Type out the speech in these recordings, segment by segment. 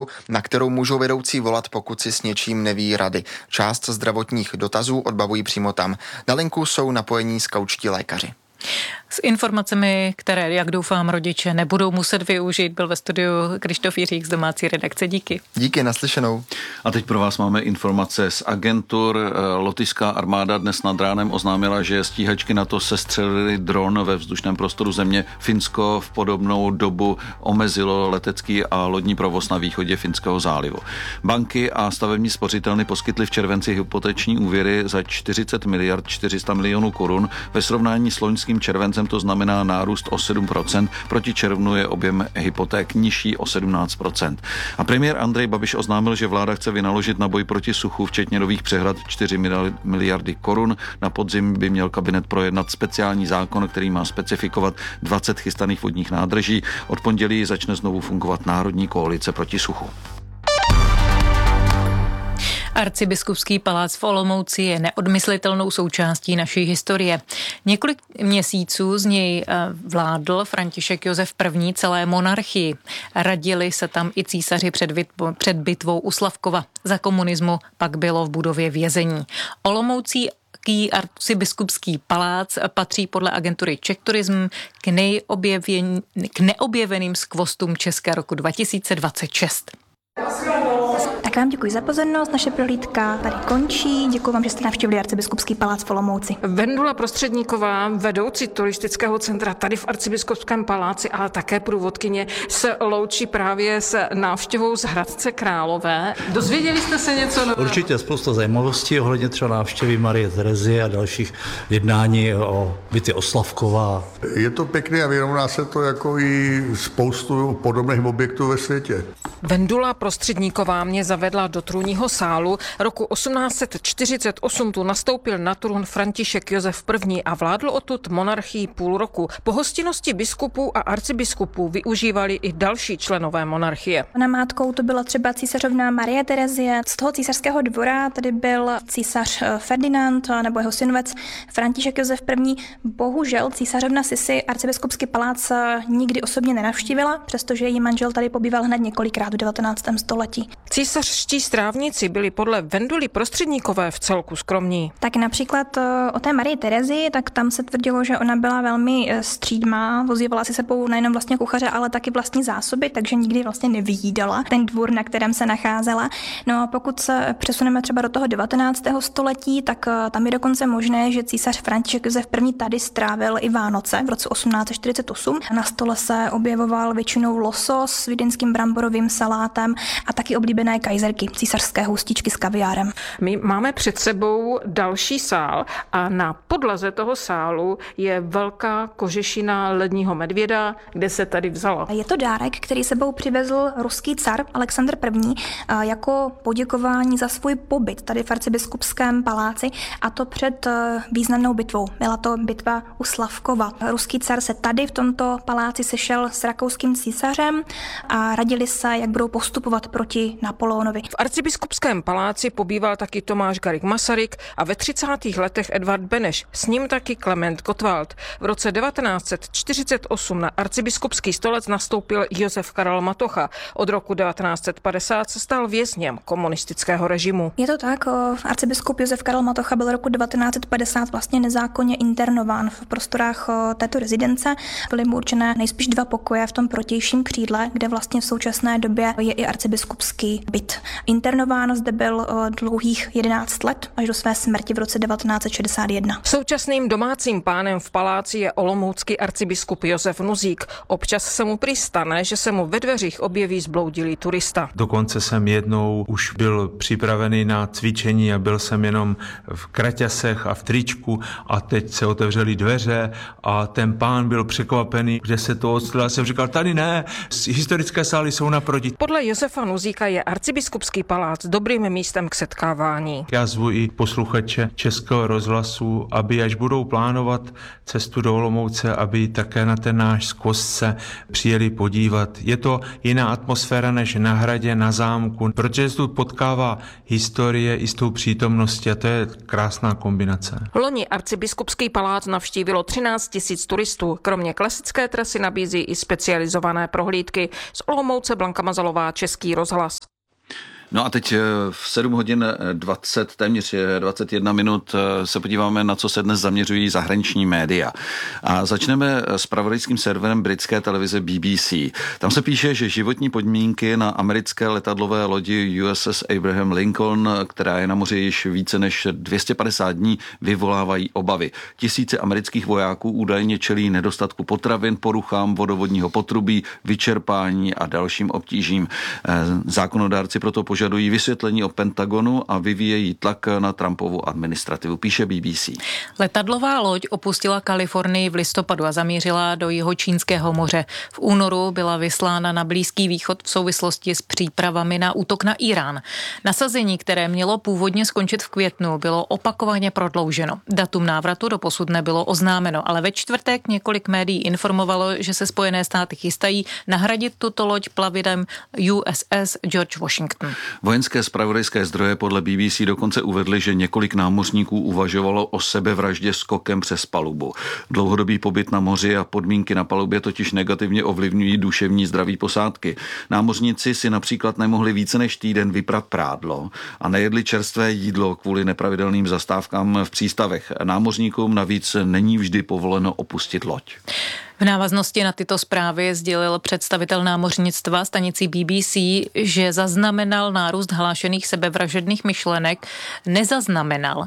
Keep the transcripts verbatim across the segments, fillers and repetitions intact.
na kterou můžou vedoucí volat, pokud si s něčím neví rady. Část zdravotních dotazů odbavují přímo tam. Na linku jsou napojení skaučtí lékaři. S informacemi, které, jak doufám, rodiče nebudou muset využít, byl ve studiu Krištof Jiřík z domácí redakce. Díky. Díky, naslyšenou. A teď pro vás máme informace z agentur. Lotyšská armáda dnes nad ránem oznámila, že stíhačky NATO sestřelily dron ve vzdušném prostoru země. Finsko v podobnou dobu omezilo letecký a lodní provoz na východě Finského zálivu. Banky a stavební spořitelny poskytly v červenci hypoteční úvěry za čtyřicet miliard čtyři sta milionů korun. Ve srovnání s loňským červencem to znamená nárůst o sedm procent, proti červnu je objem hypoték nižší o sedmnáct procent. A premiér Andrej Babiš oznámil, že vláda chce vynaložit na boj proti suchu, včetně nových přehrad, čtyři miliardy korun. Na podzim by měl kabinet projednat speciální zákon, který má specifikovat dvacet chystaných vodních nádrží. Od pondělí začne znovu fungovat Národní koalice proti suchu. Arcibiskupský palác v Olomouci je neodmyslitelnou součástí naší historie. Několik měsíců z něj vládl František Josef I. celé monarchii. Radili se tam i císaři před, před bitvou u Slavkova. Za komunismu pak bylo v budově vězení. Olomoucí Arcibiskupský palác patří podle agentury Czech Tourism k, k neobjeveným skvostům Česka roku dva tisíce dvacet šest. Tak vám děkuji za pozornost, naše prohlídka tady končí. Děkuji vám, že jste navštívili Arcibiskupský palác v Olomouci. Vendula Prostředníková, vedoucí turistického centra tady v Arcibiskupském paláci, ale také průvodkyně, se loučí právě s návštěvou z Hradce Králové. Dozvěděli jste se něco nového? Určitě spousta zajímavostí ohledně třeba návštěvy Marie Terezie a dalších jednání o bitvě o Slavkova. Je to pěkné a vyrovná se to jako i spoustu podobných objektů ve světě. Vendula Prostředníková mě zavedla do trůního sálu. Roku osmnáct set čtyřicet osm tu nastoupil na trůn František Josef I. a vládl odtud monarchii půl roku. Po hostinnosti biskupů a arcibiskupů využívali i další členové monarchie. Namátkou to byla třeba císařovna Marie Terezie. Z toho císařského dvora tady byl císař Ferdinand nebo jeho synovec František Josef I. Bohužel císařovna Sisi Arcibiskupský palác nikdy osobně nenavštívila, přestože její manžel tady pobýval hned několikrát v devatenáctém století. Císařští strávníci byli podle Venduly Prostředníkové v celku skromní. Tak například o té Marii Terezii, tak tam se tvrdilo, že ona byla velmi střídmá, vozívala si sebou nejenom vlastně kuchaře, ale taky vlastní zásoby, takže nikdy vlastně nevyjídala ten dvůr, na kterém se nacházela. No a pokud se přesuneme třeba do toho devatenáctého století, tak tam je dokonce možné, že císař František Josef I. tady strávil i Vánoce v roce osmnáct set čtyřicet osm. Na stole se objevoval většinou losos s vídeňským bramborovým salátem a taky oblíbené kajzerky, císařské houstičky s kaviárem. My máme před sebou další sál a na podlaze toho sálu je velká kožešina ledního medvěda, kde se tady vzala. Je to dárek, který sebou přivezl ruský car Alexandr I. jako poděkování za svůj pobyt tady v Arcibiskupském paláci, a to před významnou bitvou. Byla to bitva u Slavkova. Ruský car se tady v tomto paláci sešel s rakouským císařem a radili se, jak budou postupovat proti Napoleonovi. V Arcibiskupském paláci pobýval taky Tomáš Garrigue Masaryk a ve třicátých letech Edvard Beneš, s ním taky Klement Gottwald. V roce devatenáct set čtyřicet osm na arcibiskupský stolec nastoupil Josef Karel Matocha. Od roku devatenáct set padesát se stal vězněm komunistického režimu. Je to tak, arcibiskup Josef Karel Matocha byl roku devatenáct set padesát vlastně nezákonně internován v prostorách této rezidence. Byly mu určené nejspíš dva pokoje v tom protějším křídle, kde vlastně v současné době je i arcibiskupský byt. Internován zde byl dlouhých jedenáct let až do své smrti v roce devatenáct set šedesát jedna. Současným domácím pánem v paláci je olomoucký arcibiskup Josef Nuzík. Občas se mu prý stane, že se mu ve dveřích objeví zbloudilý turista. Dokonce jsem jednou už byl připravený na cvičení a byl jsem jenom v kraťasech a v tričku a teď se otevřely dveře a ten pán byl překvapený, kde se to odstalo. Já jsem říkal, tady ne, historické sály jsou naproti. Podle Josefa Nuzíka je arcibiskupský palác dobrým místem k setkávání. Já zvu i posluchače Českého rozhlasu, aby až budou plánovat cestu do Olomouce, aby také na ten náš skvost se přijeli podívat. Je to jiná atmosféra než na hradě, na zámku, protože se tu potkává historie i s tou přítomností a to je krásná kombinace. Loni arcibiskupský palác navštívilo třináct tisíc turistů. Kromě klasické trasy nabízí i specializované prohlídky. Z Olomouce Blanka Mazalová, Český rozhlas. No a teď v sedm hodin dvacet, téměř dvacet jedna minut se podíváme, na co se dnes zaměřují zahraniční média. A začneme s zpravodajským serverem britské televize B B C. Tam se píše, že životní podmínky na americké letadlové lodi U S S Abraham Lincoln, která je na moři již více než dvě stě padesát dní, vyvolávají obavy. Tisíce amerických vojáků údajně čelí nedostatku potravin, poruchám vodovodního potrubí, vyčerpání a dalším obtížím. Zákonodárci proto požadují vysvětlení o Pentagonu a vyvíjejí tlak na Trumpovu administrativu, píše B B C. Letadlová loď opustila Kalifornii v listopadu a zamířila do Jihočínského moře. V únoru byla vyslána na Blízký východ v souvislosti s přípravami na útok na Irán. Nasazení, které mělo původně skončit v květnu, bylo opakovaně prodlouženo. Datum návratu doposud nebylo oznámeno, ale ve čtvrtek několik médií informovalo, že se Spojené státy chystají nahradit tuto loď plavidlem U S S George Washington. Vojenské zpravodajské zdroje podle B B C dokonce uvedly, že několik námořníků uvažovalo o sebevraždě skokem přes palubu. Dlouhodobý pobyt na moři a podmínky na palubě totiž negativně ovlivňují duševní zdraví posádky. Námořníci si například nemohli více než týden vyprat prádlo a nejedli čerstvé jídlo kvůli nepravidelným zastávkám v přístavech. Námořníkům navíc není vždy povoleno opustit loď. V návaznosti na tyto zprávy sdělil představitel námořnictva stanici B B C, že zaznamenal nárůst hlášených sebevražedných myšlenek, nezaznamenal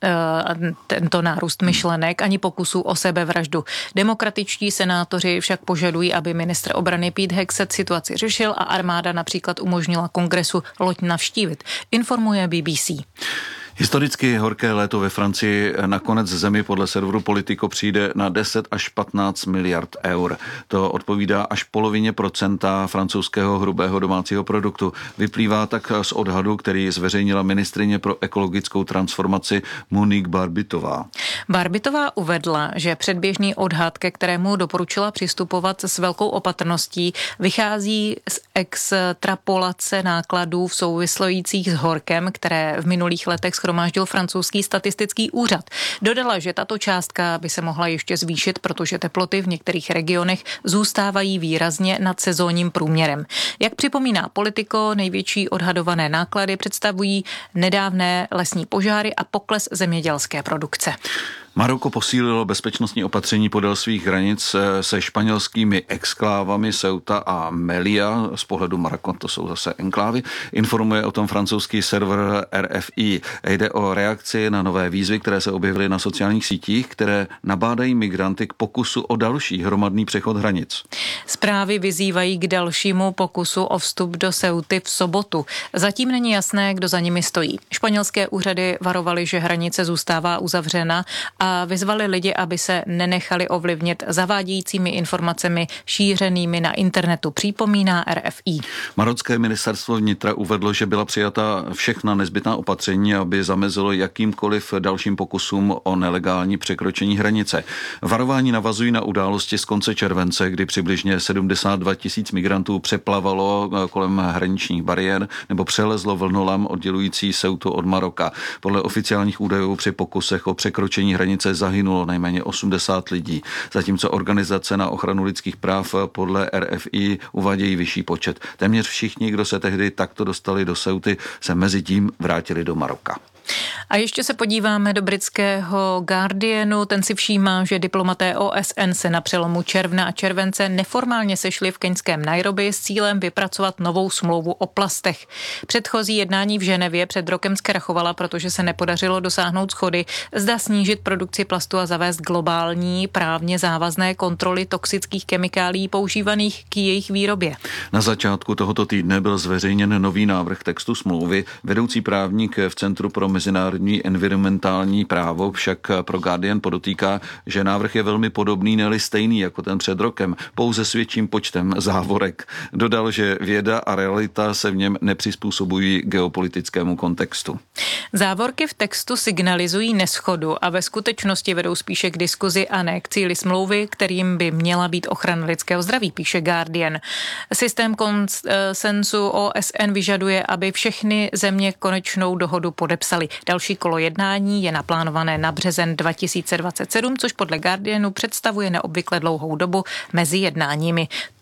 tento nárůst myšlenek ani pokusů o sebevraždu. Demokratičtí senátoři však požadují, aby ministr obrany Pete Hegseth situaci řešil a armáda například umožnila kongresu loď navštívit, informuje B B C. Historicky horké léto ve Francii nakonec zemi podle serveru Politico přijde na deset až patnáct miliard eur. To odpovídá až polovině procenta francouzského hrubého domácího produktu. Vyplývá tak z odhadu, který zveřejnila ministryně pro ekologickou transformaci Monique Barbitová. Barbitová uvedla, že předběžný odhad, ke kterému doporučila přistupovat s velkou opatrností, vychází z extrapolace nákladů v souvisejících s horkem, které v minulých letech shromáždil francouzský statistický úřad. Dodala, že tato částka by se mohla ještě zvýšit, protože teploty v některých regionech zůstávají výrazně nad sezónním průměrem. Jak připomíná Politico, největší odhadované náklady představují nedávné lesní požáry a pokles zemědělské produkce. Maroko posílilo bezpečnostní opatření podél svých hranic se španělskými exklávami Ceuta a Melilla. Z pohledu Maroka to jsou zase enklávy. Informuje o tom francouzský server R F I. Jde o reakci na nové výzvy, které se objevily na sociálních sítích, které nabádají migranty k pokusu o další hromadný přechod hranic. Zprávy vyzývají k dalšímu pokusu o vstup do Ceuty v sobotu. Zatím není jasné, kdo za nimi stojí. Španělské úřady varovaly, že hranice zůstává uzavřena a vyzvali lidi, aby se nenechali ovlivnit zavádějícími informacemi šířenými na internetu, připomíná R F I. Marocké ministerstvo vnitra uvedlo, že byla přijata všechna nezbytná opatření, aby zamezilo jakýmkoliv dalším pokusům o nelegální překročení hranice. Varování navazují na události z konce července, kdy přibližně sedmdesát dva tisíc migrantů přeplavalo kolem hraničních bariér nebo přelezlo vlnolam oddělující Ceutu od Maroka. Podle oficiálních údajů při pokusech o překročení hranice zahynulo nejméně osmdesát lidí, zatímco organizace na ochranu lidských práv podle R F I uvádějí vyšší počet. Téměř všichni, kdo se tehdy takto dostali do Ceuty, se mezi tím vrátili do Maroka. A ještě se podíváme do britského Guardianu. Ten si všímá, že diplomaté O S N se na přelomu června a července neformálně sešli v keňském Nairobi s cílem vypracovat novou smlouvu o plastech. Předchozí jednání v Ženevě před rokem zkrachovala, protože se nepodařilo dosáhnout shody, zda snížit produkci plastu a zavést globální právně závazné kontroly toxických chemikálií používaných k jejich výrobě. Na začátku tohoto týdne byl zveřejněn nový návrh textu smlouvy. Vedoucí právník v Centru pro mezinárodní environmentální právo však pro Guardian podotýká, že návrh je velmi podobný, ne-li stejný jako ten před rokem, pouze s větším počtem závorek. Dodal, že věda a realita se v něm nepřizpůsobují geopolitickému kontextu. Závorky v textu signalizují neschodu a ve skutečnosti vedou spíše k diskuzi a ne k cíli smlouvy, kterým by měla být ochrana lidského zdraví, píše Guardian. Systém konsensu O S N vyžaduje, aby všechny země konečnou dohodu podepsaly. Další kolo jednání je naplánované na březen dva tisíce dvacet sedm, což podle Guardianu představuje neobvykle dlouhou dobu mezi jednáními.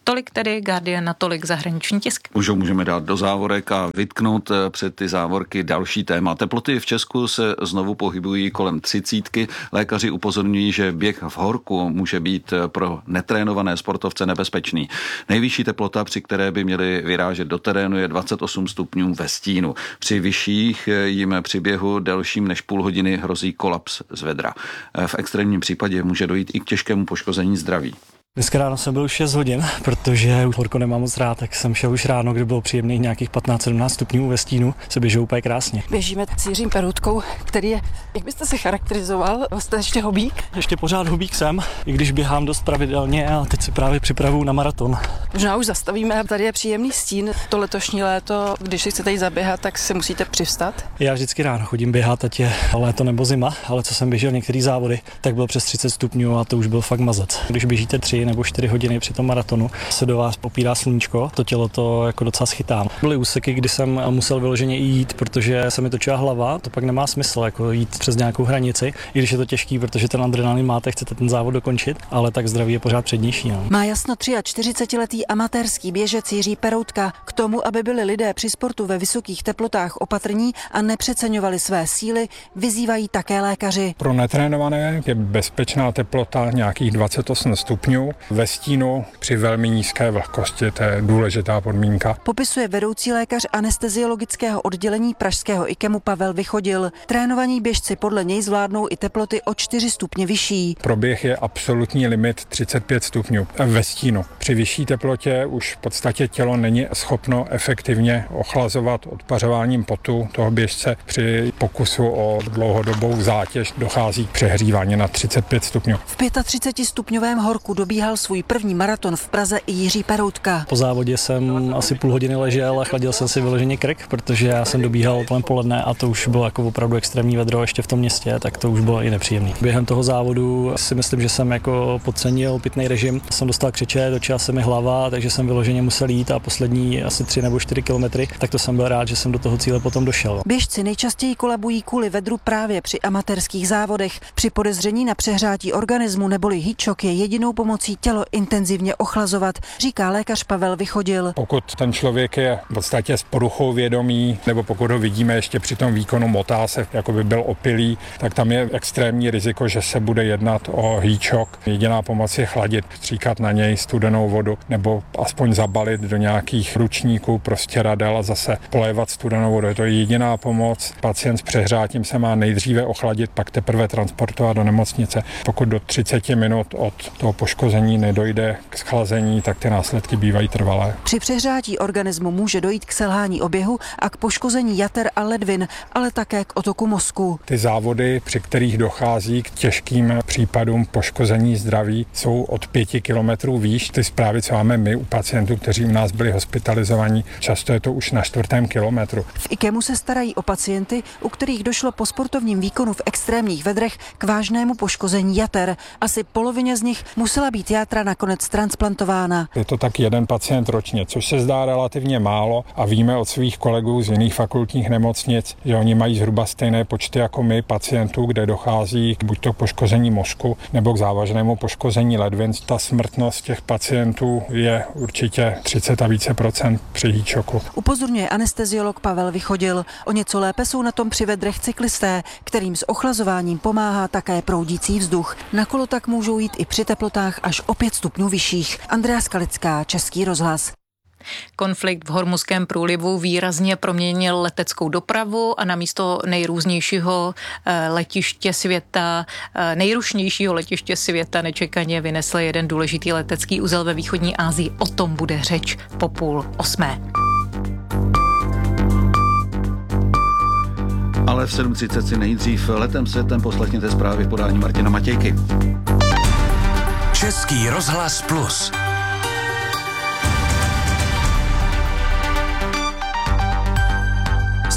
Tolik tedy Guardian, natolik zahraniční tisk. Už ho můžeme dát do závorek a vytknout před ty závorky další téma. Teploty v Česku se znovu pohybují kolem třicítky. Lékaři upozorňují, že běh v horku může být pro netrénované sportovce nebezpečný. Nejvyšší teplota, při které by měli vyrážet do terénu, je dvacet osm stupňů ve stínu. Při vyšších jim při běhu delším než půl hodiny hrozí kolaps z vedra. V extrémním případě může dojít i k těžkému poškození zdraví. Dneska ráno jsem byl už šest hodin, protože už horko nemám moc rád, tak jsem šel už ráno, kdy bylo příjemných nějakých patnáct sedmnáct stupňů ve stínu, se běžou úplně krásně. Běžíme s Jiřím Peroutkou, který je, jak byste se charakterizoval, jste ještě hobík? Ještě pořád hobík jsem, i když běhám dost pravidelně a teď se právě připravuju na maraton. Možná už zastavíme, tady je příjemný stín. To letošní léto, když si chcete jít zaběhat, tak si musíte přivstat. Já vždycky ráno chodím běhat, ať je léto nebo zima, ale co jsem běžel některé závody, tak bylo přes třicet stupňů a to už byl fakt mazec. Když běžíte tři nebo čtyři hodiny při tom maratonu, se do vás popírá sluníčko, to tělo to jako docela schytá. Byly úseky, kdy jsem musel vyloženě jít, protože se mi točila hlava, to pak nemá smysl jako jít přes nějakou hranici, i když je to těžký, protože ten adrenalin máte, chcete ten závod dokončit, ale tak zdraví je pořád přednější. No. Má jasno čtyřicetiletý amatérský běžec Jiří Peroutka. K tomu, aby byli lidé při sportu ve vysokých teplotách opatrní a nepřeceňovali své síly, vyzývají také lékaři. Pro netrénované je bezpečná teplota nějakých dvacet osm stupňů. Ve stínu při velmi nízké vlhkosti, to je důležitá podmínka. Popisuje vedoucí lékař anesteziologického oddělení pražského IKEMu Pavel Vychodil. Trénovaní běžci podle něj zvládnou i teploty o čtyři stupně vyšší. Pro běh je absolutní limit třicet pět stupňů ve stínu. Při vyšší teplotě už v podstatě tělo není schopno efektivně ochlazovat odpařováním potu toho běžce. Při pokusu o dlouhodobou zátěž dochází k přehřívání na třicet pět stupňů. V třiceti pěti stupňovém horku dobíhal svůj první maraton v Praze i Jiří Peroutka. Po závodě jsem asi půl hodiny ležel a chladil jsem si vyloženě krk, protože já jsem dobíhal kolem poledne a to už bylo jako opravdu extrémní vedro ještě v tom městě, tak to už bylo i nepříjemný. Během toho závodu si myslím, že jsem jako podcenil pitný režim. Jsem dostal křeče, točila se mi hlava, takže jsem vyloženě musel jít a poslední asi tři nebo čtyři kilometry, tak to jsem byl rád, že jsem do toho cíle potom došel. Běžci nejčastěji kolabují kvůli vedru právě při amatérských závodech. Při podezření na přehrátí organismu neboli heatshock je jedinou pomocí tělo intenzivně ochlazovat, říká lékař Pavel Vychodil. Pokud ten člověk je v podstatě s poruchou vědomí, nebo pokud ho vidíme ještě při tom výkonu motá se, jako by byl opilý, tak tam je extrémní riziko, že se bude jednat o heatshock. Jediná pomoc je chladit, stříkat na něj studenou vodu, nebo aspoň zabalit do nějakých ručníků, prostě radel a zase polévat studenou vodu. To je jediná pomoc. Pacient s přehřátím se má nejdříve ochladit, pak teprve transportovat do nemocnice. Pokud do třicet minut od toho poškození nedojde k schlazení, tak ty následky bývají trvalé. Při přehřátí organismu může dojít k selhání oběhu a k poškození jater a ledvin, ale také k otoku mozku. Ty závody, při kterých dochází k těžkým případům poškození zdraví, jsou od pěti kilometrů výš. Ty zprávy, co máme my u pacientů, kteří u nás byli hospitalizovaní, často je to už na čtvrtém kilometru. V IKEMu se starají o pacienty, u kterých došlo po sportovním výkonu v extrémních vedrech k vážnému poškození jater. Asi polovině z nich musela být játra nakonec transplantována. Je to tak jeden pacient ročně, což se zdá relativně málo a víme od svých kolegů z jiných fakultních nemocnic, že oni mají zhruba stejné počty jako my pacientů, kde dochází k buď to poškození mozku nebo k závažnému poškození ledvin. Ta smrtnost těch pacientů je určitě třicet a více procent při heatshocku. Upozorňuje anesteziolog Pavel Vychodil. O něco lépe jsou na tom při vedrech cyklisté, kterým s ochlazováním pomáhá také proudící vzduch. Na kolo tak můžou jít i při teplotách až o pět stupňů vyšších. Andrea Skalická, Český rozhlas. Konflikt v Hormuzském průlivu výrazně proměnil leteckou dopravu a namísto nejrůznějšího letiště světa, nejrušnějšího letiště světa nečekaně vynesl jeden důležitý letecký uzel ve východní Asii. O tom bude řeč po půl osmé. Ale v sedm třicet si nejdřív letem světem poslechněte zprávy v podání Martina Matějky. Český rozhlas plus.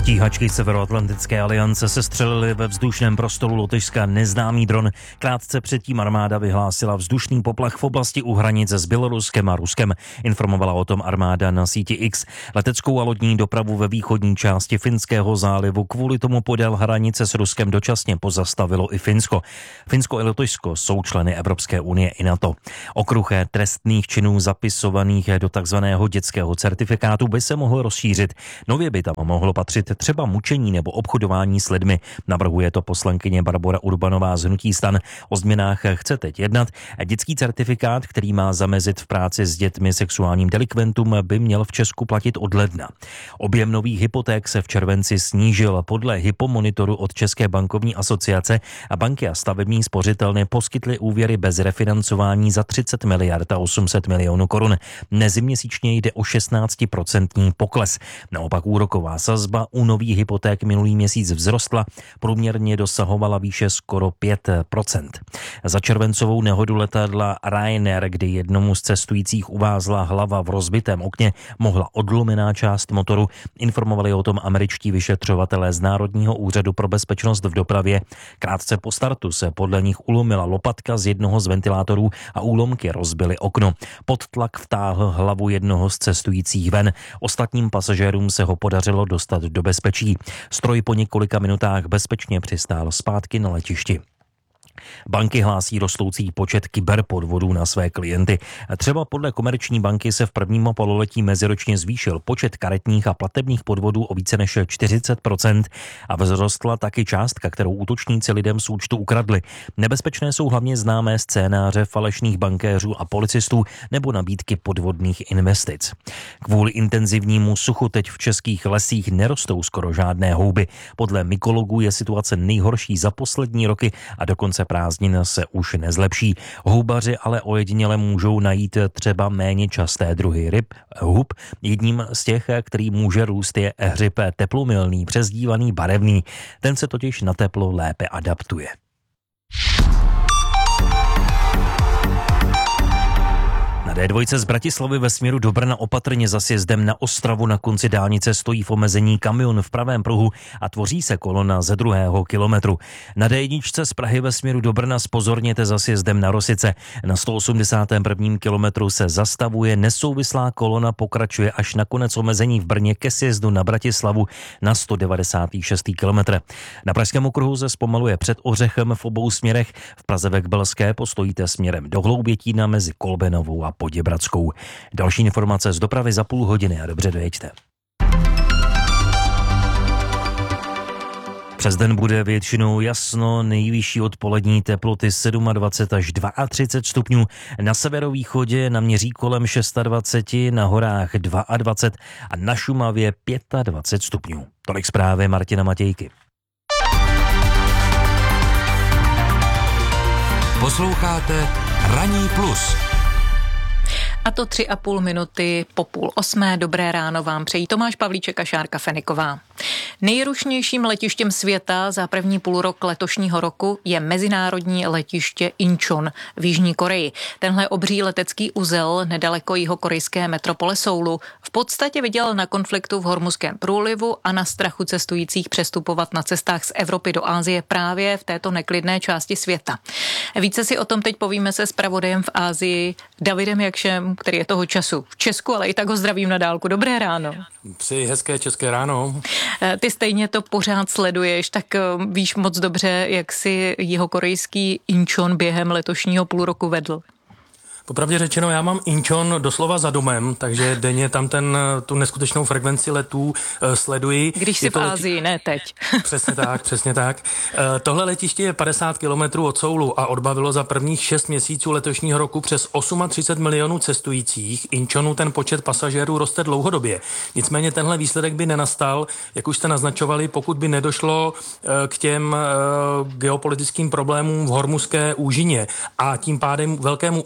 Stíhačky Severoatlantické aliance sestřelily ve vzdušném prostoru Lotyšska neznámý dron. Krátce předtím armáda vyhlásila vzdušný poplach v oblasti u hranice s Běloruskem a Ruskem. Informovala o tom armáda na síti X. Leteckou a lodní dopravu ve východní části Finského zálivu kvůli tomu podél hranice s Ruskem dočasně pozastavilo i Finsko. Finsko i Lotyšsko jsou členy Evropské unie i NATO. Okruh trestných činů zapisovaných do takzvaného dětského certifikátu by se mohl rozšířit. Nově by tam mohlo patřit třeba mučení nebo obchodování s lidmi. Navrhuje to poslankyně Barbora Urbanová z hnutí STAN. O změnách chce teď jednat. Dětský certifikát, který má zamezit v práci s dětmi sexuálním delikventům, by měl v Česku platit od ledna. Objem nových hypoték se v červenci snížil. Podle hypomonitoru od České bankovní asociace a banky a stavební spořitelny poskytly úvěry bez refinancování za třicet miliard a osm set milionů korun. Meziměsíčně jde o šestnáctiprocentní pokles. Naopak úroková sazba u nových hypoték minulý měsíc vzrostla, průměrně dosahovala výše skoro pět procent. Za červencovou nehodu letadla Ryanair, kdy jednomu z cestujících uvázla hlava v rozbitém okně, mohla odlomená část motoru. Informovali o tom američtí vyšetřovatelé z Národního úřadu pro bezpečnost v dopravě. Krátce po startu se podle nich ulomila lopatka z jednoho z ventilátorů a úlomky rozbily okno. Podtlak vtáhl hlavu jednoho z cestujících ven. Ostatním pasažérům se ho podařilo dostat do bezpečí. Stroj po několika minutách bezpečně přistál zpátky na letišti. Banky hlásí rostoucí počet kyberpodvodů na své klienty. Třeba podle Komerční banky se v prvním pololetí meziročně zvýšil počet karetních a platebních podvodů o více než čtyřicet procent a vzrostla taky částka, kterou útočníci lidem z účtu ukradli. Nebezpečné jsou hlavně známé scénáře falešných bankéřů a policistů nebo nabídky podvodných investic. Kvůli intenzivnímu suchu teď v českých lesích nerostou skoro žádné houby. Podle mykologů je situace nejhorší za poslední roky a dokonce prázdnin se už nezlepší. Houbaři ale ojediněle můžou najít třeba méně časté druhy ryb, hub. Jedním z těch, který může růst, je hřib teplomilný, přezdívaný barevný. Ten se totiž na teplo lépe adaptuje. Na dé dva z Bratislavy ve směru do Brna opatrně za sjezdem na Ostravu na konci dálnice stojí v omezení kamion v pravém pruhu a tvoří se kolona ze druhého kilometru. Na dé jedna z Prahy ve směru do Brna zpozorněte za sjezdem na Rosice. Na sto osmdesátém prvním kilometru se zastavuje, nesouvislá kolona pokračuje až na konec omezení v Brně ke sjezdu na Bratislavu na sto devadesátém šestém kilometru. Na pražském okruhu se zpomaluje před Ořechem v obou směrech. V Praze ve Kbelské postojíte směrem do Hloubětína mezi Kolbenovou a Poděbradskou. Další informace z dopravy za půl hodiny a dobře dojeďte. Přes den bude většinou jasno, nejvyšší odpolední teploty dvacet sedm až třicet dva stupňů, na severovýchodě naměří kolem dvacet šest, na horách dvacet dva a na Šumavě dvacet pět stupňů. Tolik zprávy Martina Matějky. Posloucháte Ranní plus. A to tři a půl minuty po půl osmé. Dobré ráno vám přejí Tomáš Pavlíček a Šárka Feniková. Nejrušnějším letištěm světa za první půlrok letošního roku je mezinárodní letiště Incheon v Jižní Koreji. Tenhle obří letecký uzel nedaleko jihokorejské metropole Soulu v podstatě viděl na konfliktu v Hormuzském průlivu a na strachu cestujících přestupovat na cestách z Evropy do Asie právě v této neklidné části světa. Více si o tom teď povíme se zpravodajem v Asii Davidem Jakšem, který je toho času v Česku, ale i tak ho zdravím na dálku. Dobré ráno. Přeji hezké české ráno. Ty stejně to pořád sleduješ, tak víš moc dobře, jak si jihokorejský Incheon během letošního půl roku vedl. Popravdě řečeno, já mám Incheon doslova za domem, takže denně tam ten, tu neskutečnou frekvenci letů uh, sleduji. Když jsi v Asii, ne teď. Přesně tak, přesně tak. Uh, tohle letiště je padesát kilometrů od Soulu a odbavilo za prvních šest měsíců letošního roku přes třicet osm milionů cestujících. Incheonu ten počet pasažérů roste dlouhodobě. Nicméně tenhle výsledek by nenastal, jak už jste naznačovali, pokud by nedošlo uh, k těm uh, geopolitickým problémům v Hormuzské úžině a tím pádem velkému úbytku pasažérů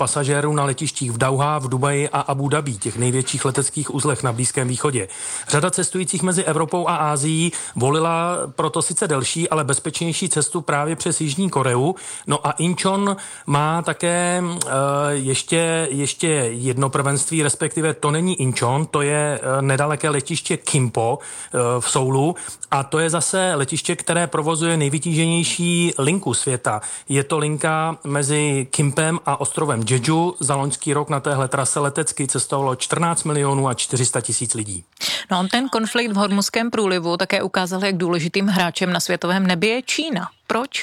pasažérů na letištích v Dauhá, v Dubaji a Abu Dhabi, těch největších leteckých uzlech na Blízkém východě. Řada cestujících mezi Evropou a Ázií volila proto sice delší, ale bezpečnější cestu právě přes Jižní Koreu. No a Incheon má také uh, ještě, ještě jedno prvenství, respektive to není Incheon, to je uh, nedaleké letiště Kimpo uh, v Soulu a to je zase letiště, které provozuje nejvytíženější linku světa. Je to linka mezi Kimpem a ostrovem Jeju. Za loňský rok na téhle trase letecky cestovalo čtrnáct milionů a čtyři sta tisíc lidí. No, ten konflikt v Hormuzském průlivu také ukázal, jak důležitým hráčem na světovém nebi je Čína. Proč?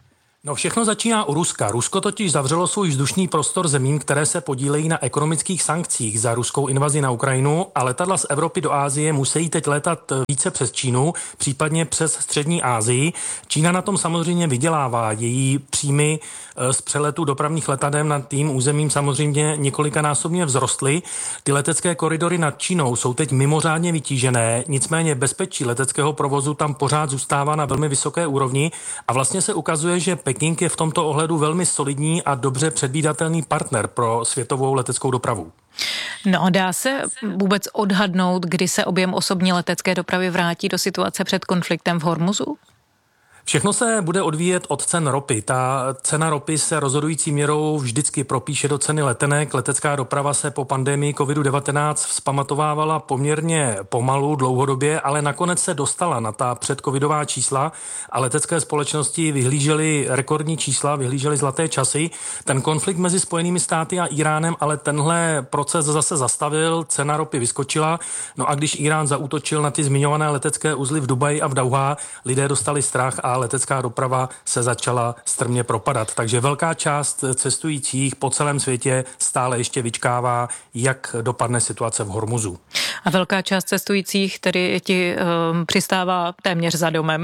No všechno začíná u Ruska. Rusko totiž zavřelo svůj vzdušný prostor zemím, které se podílejí na ekonomických sankcích za ruskou invazi na Ukrajinu a letadla z Evropy do Asie musí teď létat více přes Čínu, případně přes střední Asii. Čína na tom samozřejmě vydělává. Její příjmy z přeletu dopravních letadel nad tím územím samozřejmě několikanásobně vzrostly. Ty letecké koridory nad Čínou jsou teď mimořádně vytížené, nicméně bezpečí leteckého provozu tam pořád zůstává na velmi vysoké úrovni a vlastně se ukazuje, že Peking je v tomto ohledu velmi solidní a dobře předvídatelný partner pro světovou leteckou dopravu. No, dá se vůbec odhadnout, kdy se objem osobní letecké dopravy vrátí do situace před konfliktem v Hormuzu? Všechno se bude odvíjet od cen ropy. Ta cena ropy se rozhodující měrou vždycky propíše do ceny letenek. Letecká doprava se po pandemii kovid devatenáct vzpamatovávala poměrně pomalu, dlouhodobě, ale nakonec se dostala na ta předcovidová čísla a letecké společnosti vyhlížely rekordní čísla, vyhlížely zlaté časy. Ten konflikt mezi Spojenými státy a Iránem ale tenhle proces zase zastavil, cena ropy vyskočila. No a když Irán zaútočil na ty zmiňované letecké uzly v Dubaji a v Dauhá, lidé dostali strach a letecká doprava se začala strmě propadat. Takže velká část cestujících po celém světě stále ještě vyčkává, jak dopadne situace v Hormuzu. A velká část cestujících tedy ti um, přistává téměř za domem.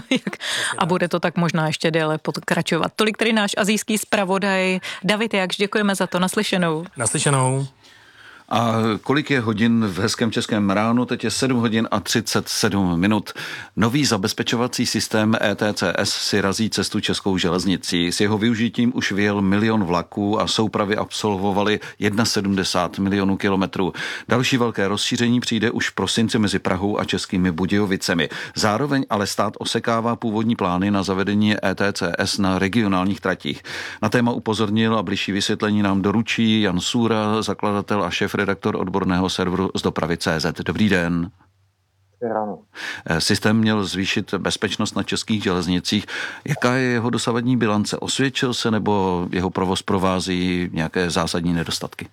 A bude to tak možná ještě déle pokračovat. Tolik tedy náš asijský zpravodaj David Jakš, děkujeme za to. Naslyšenou. Naslyšenou. A kolik je hodin v hezkém českém ránu? Teď je sedm hodin a třicet sedm minut. Nový zabezpečovací systém E T C S si razí cestu českou železnicí. S jeho využitím už vyjel milion vlaků a soupravy absolvovali sedmdesát jedna milionů kilometrů. Další velké rozšíření přijde už v prosinci mezi Prahou a Českými Budějovicemi. Zároveň ale stát osekává původní plány na zavedení E T C S na regionálních tratích. Na téma upozornil a bližší vysvětlení nám doručí Jan Sůra, zakladatel a šéf redaktor odborného serveru z dopravy tečka cé zet. Dobrý den. Ráno. Systém měl zvýšit bezpečnost na českých železnicích. Jaká je jeho dosavadní bilance? Osvědčil se nebo jeho provoz provází nějaké zásadní nedostatky?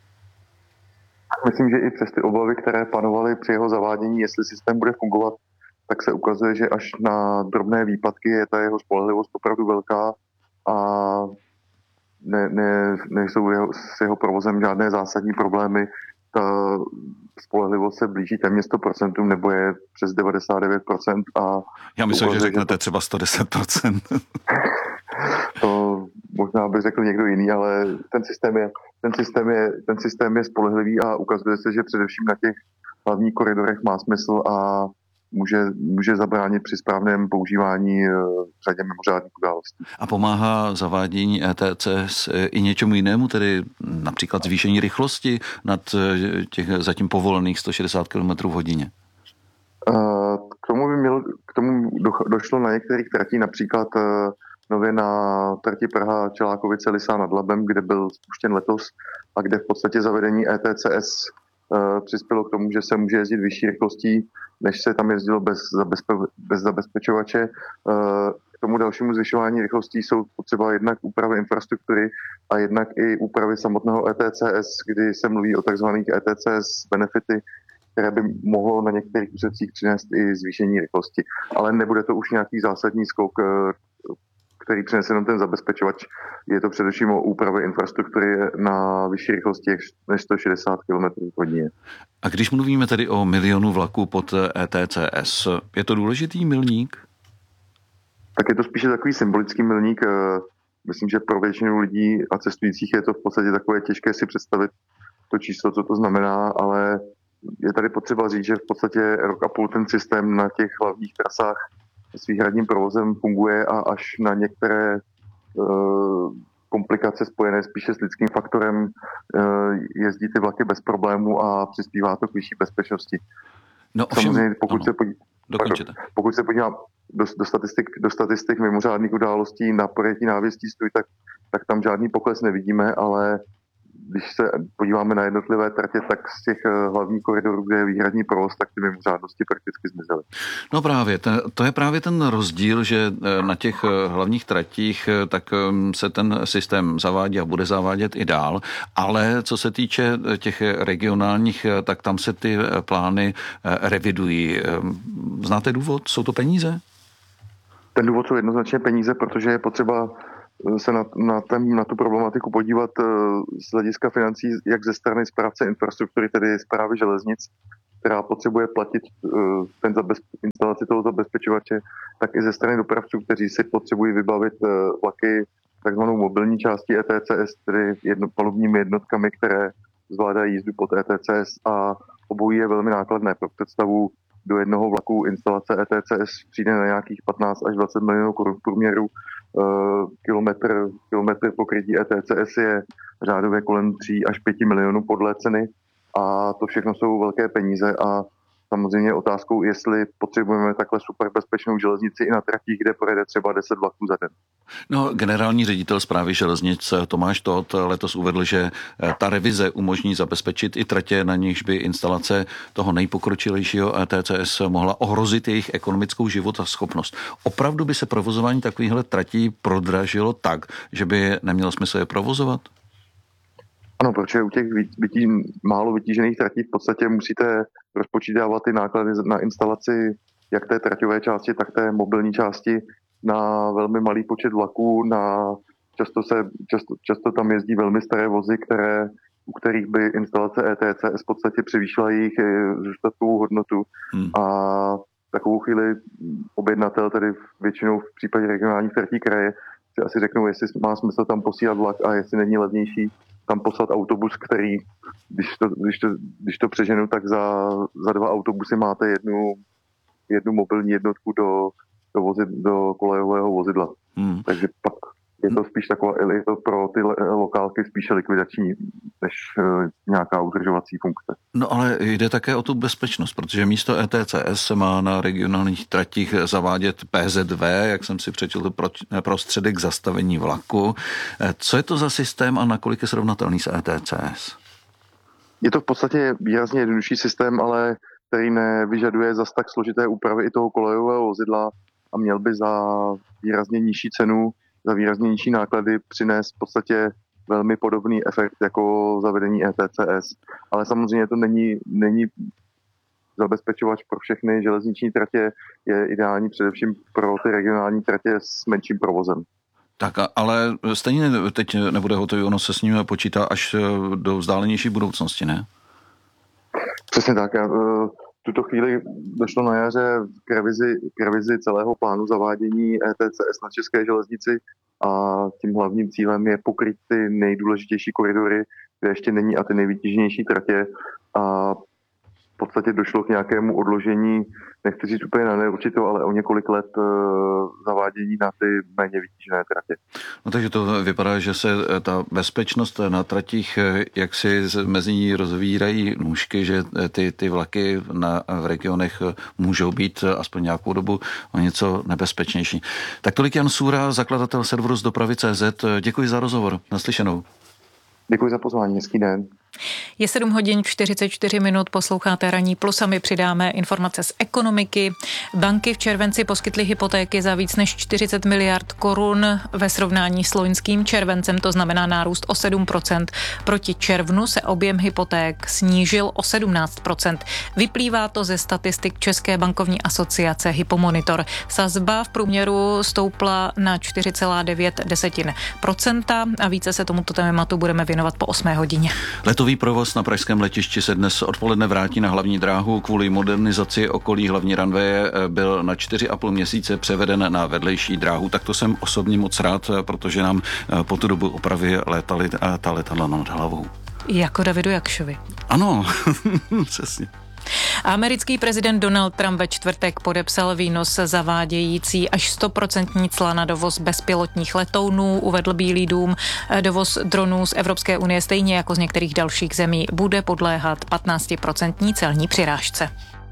Myslím, že i přes ty obavy, které panovaly při jeho zavádění, jestli systém bude fungovat, tak se ukazuje, že až na drobné výpadky je ta jeho spolehlivost opravdu velká a ne, ne, nejsou jeho, s jeho provozem žádné zásadní problémy. Ta spolehlivost se blíží téměř sto procent nebo je přes devadesát devět procent. A já myslím, že řeknete třeba sto deset procent. To možná by řekl někdo jiný, ale ten systém je, ten systém je, ten systém je spolehlivý a ukazuje se, že především na těch hlavních koridorech má smysl a může, může zabránit při správném používání v řadě mimořádných událostí. A pomáhá zavádění E T C S i něčemu jinému, tedy například zvýšení rychlosti nad těch zatím povolených sto šedesát kilometrů v hodině? K tomu by mělo, k tomu došlo na některých tratích, například nově na trati Praha Čelákovice Lysá nad Labem, kde byl spuštěn letos a kde v podstatě zavedení E T C S přispělo k tomu, že se může jezdit vyšší rychlostí, než se tam jezdilo bez, zabezpe- bez zabezpečovače. K tomu dalšímu zvyšování rychlostí jsou potřeba jednak úpravy infrastruktury a jednak i úpravy samotného E T C S, kdy se mluví o takzvaných E T C S benefity, které by mohlo na některých úsecích přinést i zvýšení rychlosti. Ale nebude to už nějaký zásadní skok, který přinese jenom ten zabezpečovač. Je to především o úpravě infrastruktury na vyšší rychlosti než sto šedesát kilometrů v hodině. A když mluvíme tedy o milionu vlaků pod E T C S, je to důležitý milník? Tak je to spíše takový symbolický milník. Myslím, že pro většinu lidí a cestujících je to v podstatě takové těžké si představit to číslo, co to znamená, ale je tady potřeba říct, že v podstatě rok a půl ten systém na těch hlavních trasách s výhradním provozem funguje a až na některé uh, komplikace spojené spíše s lidským faktorem. Jezdí ty vlaky bez problémů a přispívá to k vyšší bezpečnosti. No, ovšem, samozřejmě, pokud se, podí... pokud se podívám do, do, statistik, do statistik mimořádných událostí na pojetí návěstí Stůj, tak, tak tam žádný pokles nevidíme, ale když se podíváme na jednotlivé tratě, tak z těch hlavních koridorů, kde je výhradní provoz, tak ty mimořádnosti prakticky zmizely. No právě, to je právě ten rozdíl, že na těch hlavních tratích tak se ten systém zavádí a bude zavádět i dál, ale co se týče těch regionálních, tak tam se ty plány revidují. Znáte důvod? Jsou to peníze? Ten důvod jsou jednoznačně peníze, protože je potřeba se na, na, ten, na tu problematiku podívat z hlediska financí, jak ze strany správce infrastruktury, tedy správy železnic, která potřebuje platit ten zabezpe, instalaci toho zabezpečovače, tak i ze strany dopravců, kteří si potřebují vybavit vlaky takzvanou mobilní částí E T C S, tedy jedno, palubními jednotkami, které zvládají jízdu pod E T C S, a obojí je velmi nákladné. Pro představu, do jednoho vlaku instalace E T C S přijde na nějakých patnáct až dvacet milionů korun v průměru. Kilometr, kilometr pokrytí E T C S je řádově kolem tři až pět milionů podle ceny a to všechno jsou velké peníze a samozřejmě otázkou, jestli potřebujeme takhle super bezpečnou železnici i na tratích, kde projede třeba deset vlaků za den. No, generální ředitel správy železnic Tomáš Todt letos uvedl, že ta revize umožní zabezpečit i tratě, na nichž by instalace toho nejpokročilejšího E T C S mohla ohrozit jejich ekonomickou životaschopnost. Opravdu by se provozování takovýchhle tratí prodražilo tak, že by nemělo smysl je provozovat? Ano, protože u těch vytí, málo vytížených tratí v podstatě musíte rozpočítávat ty náklady na instalaci jak té traťové části, tak té mobilní části na velmi malý počet vlaků. Na, často, se, často, často tam jezdí velmi staré vozy, které, u kterých by instalace E T C S v podstatě převýšila jejich zůstatkovou hodnotu. Hmm. A takovou chvíli objednatel, tedy většinou v případě regionálních tratí kraje, si asi řeknou, jestli má smysl tam posílat vlak a jestli není levnější tam poslat autobus, který, když to, když to, když to přeženu, tak za, za dva autobusy máte jednu, jednu mobilní jednotku do, do, vozid, do kolejového vozidla. Hmm. Takže pak je to spíš taková, je to pro ty lokálky spíše likvidační než uh, nějaká udržovací funkce. No ale jde také o tu bezpečnost, protože místo E T C S se má na regionálních tratích zavádět P Z V, jak jsem si přečetl, pro, prostředek zastavení vlaku. Co je to za systém a nakolik je srovnatelný s E T C S? Je to v podstatě výrazně jednodušší systém, ale který nevyžaduje zas tak složité úpravy i toho kolejového vozidla a měl by za výrazně nižší cenu, za výrazně nižší náklady přinést v podstatě velmi podobný efekt jako zavedení E T C S. Ale samozřejmě to není, není zabezpečovač pro všechny železniční tratě, je ideální především pro ty regionální tratě s menším provozem. Tak, ale stejně teď nebude hotový, ono se s ním počítá až do vzdálenější budoucnosti, ne? Přesně tak. V tuto chvíli došlo na jaře k revizi, k revizi celého plánu zavádění E T C S na české železnici a tím hlavním cílem je pokryt ty nejdůležitější koridory, kde ještě není, a ty nejvytíženější tratě. A v podstatě došlo k nějakému odložení, nechci říct úplně na neurčitou, ale o několik let uh, zavádění na ty méně vytížené tratě. No takže to vypadá, že se ta bezpečnost na tratích, jak si mezi ní rozvírají nůžky, že ty, ty vlaky na, v regionech můžou být aspoň nějakou dobu o něco nebezpečnější. Tak tolik Jan Sůra, zakladatel serveru z dopravy tečka cé zet. Děkuji za rozhovor. Naslyšenou. Děkuji za pozvání. Hezký den. Je sedm hodin čtyřicet čtyři minut, posloucháte Ranní plus a my přidáme informace z ekonomiky. Banky v červenci poskytly hypotéky za víc než čtyřicet miliard korun. Ve srovnání s loňským červencem to znamená nárůst o sedm procent. Proti červnu se objem hypoték snížil o sedmnáct procent. Vyplývá to ze statistik České bankovní asociace Hypomonitor. Sazba v průměru stoupla na čtyři celá devět procenta a více se tomuto tématu budeme věnovat po osmé hodině. Letový provoz na pražském letišti se dnes odpoledne vrátí na hlavní dráhu. Kvůli modernizaci okolí hlavní runwaye byl na čtyři a půl měsíce převeden na vedlejší dráhu. Tak to jsem osobně moc rád, protože nám po tu dobu opravy létaly ta letadla nad hlavou. Jako Davidu Jakšovi. Ano, přesně. Americký prezident Donald Trump ve čtvrtek podepsal výnos zavádějící až sto procent cla na dovoz bezpilotních letounů, uvedl Bílý dům. Dovoz dronů z Evropské unie stejně jako z některých dalších zemí bude podléhat patnáct procent celní přirážce.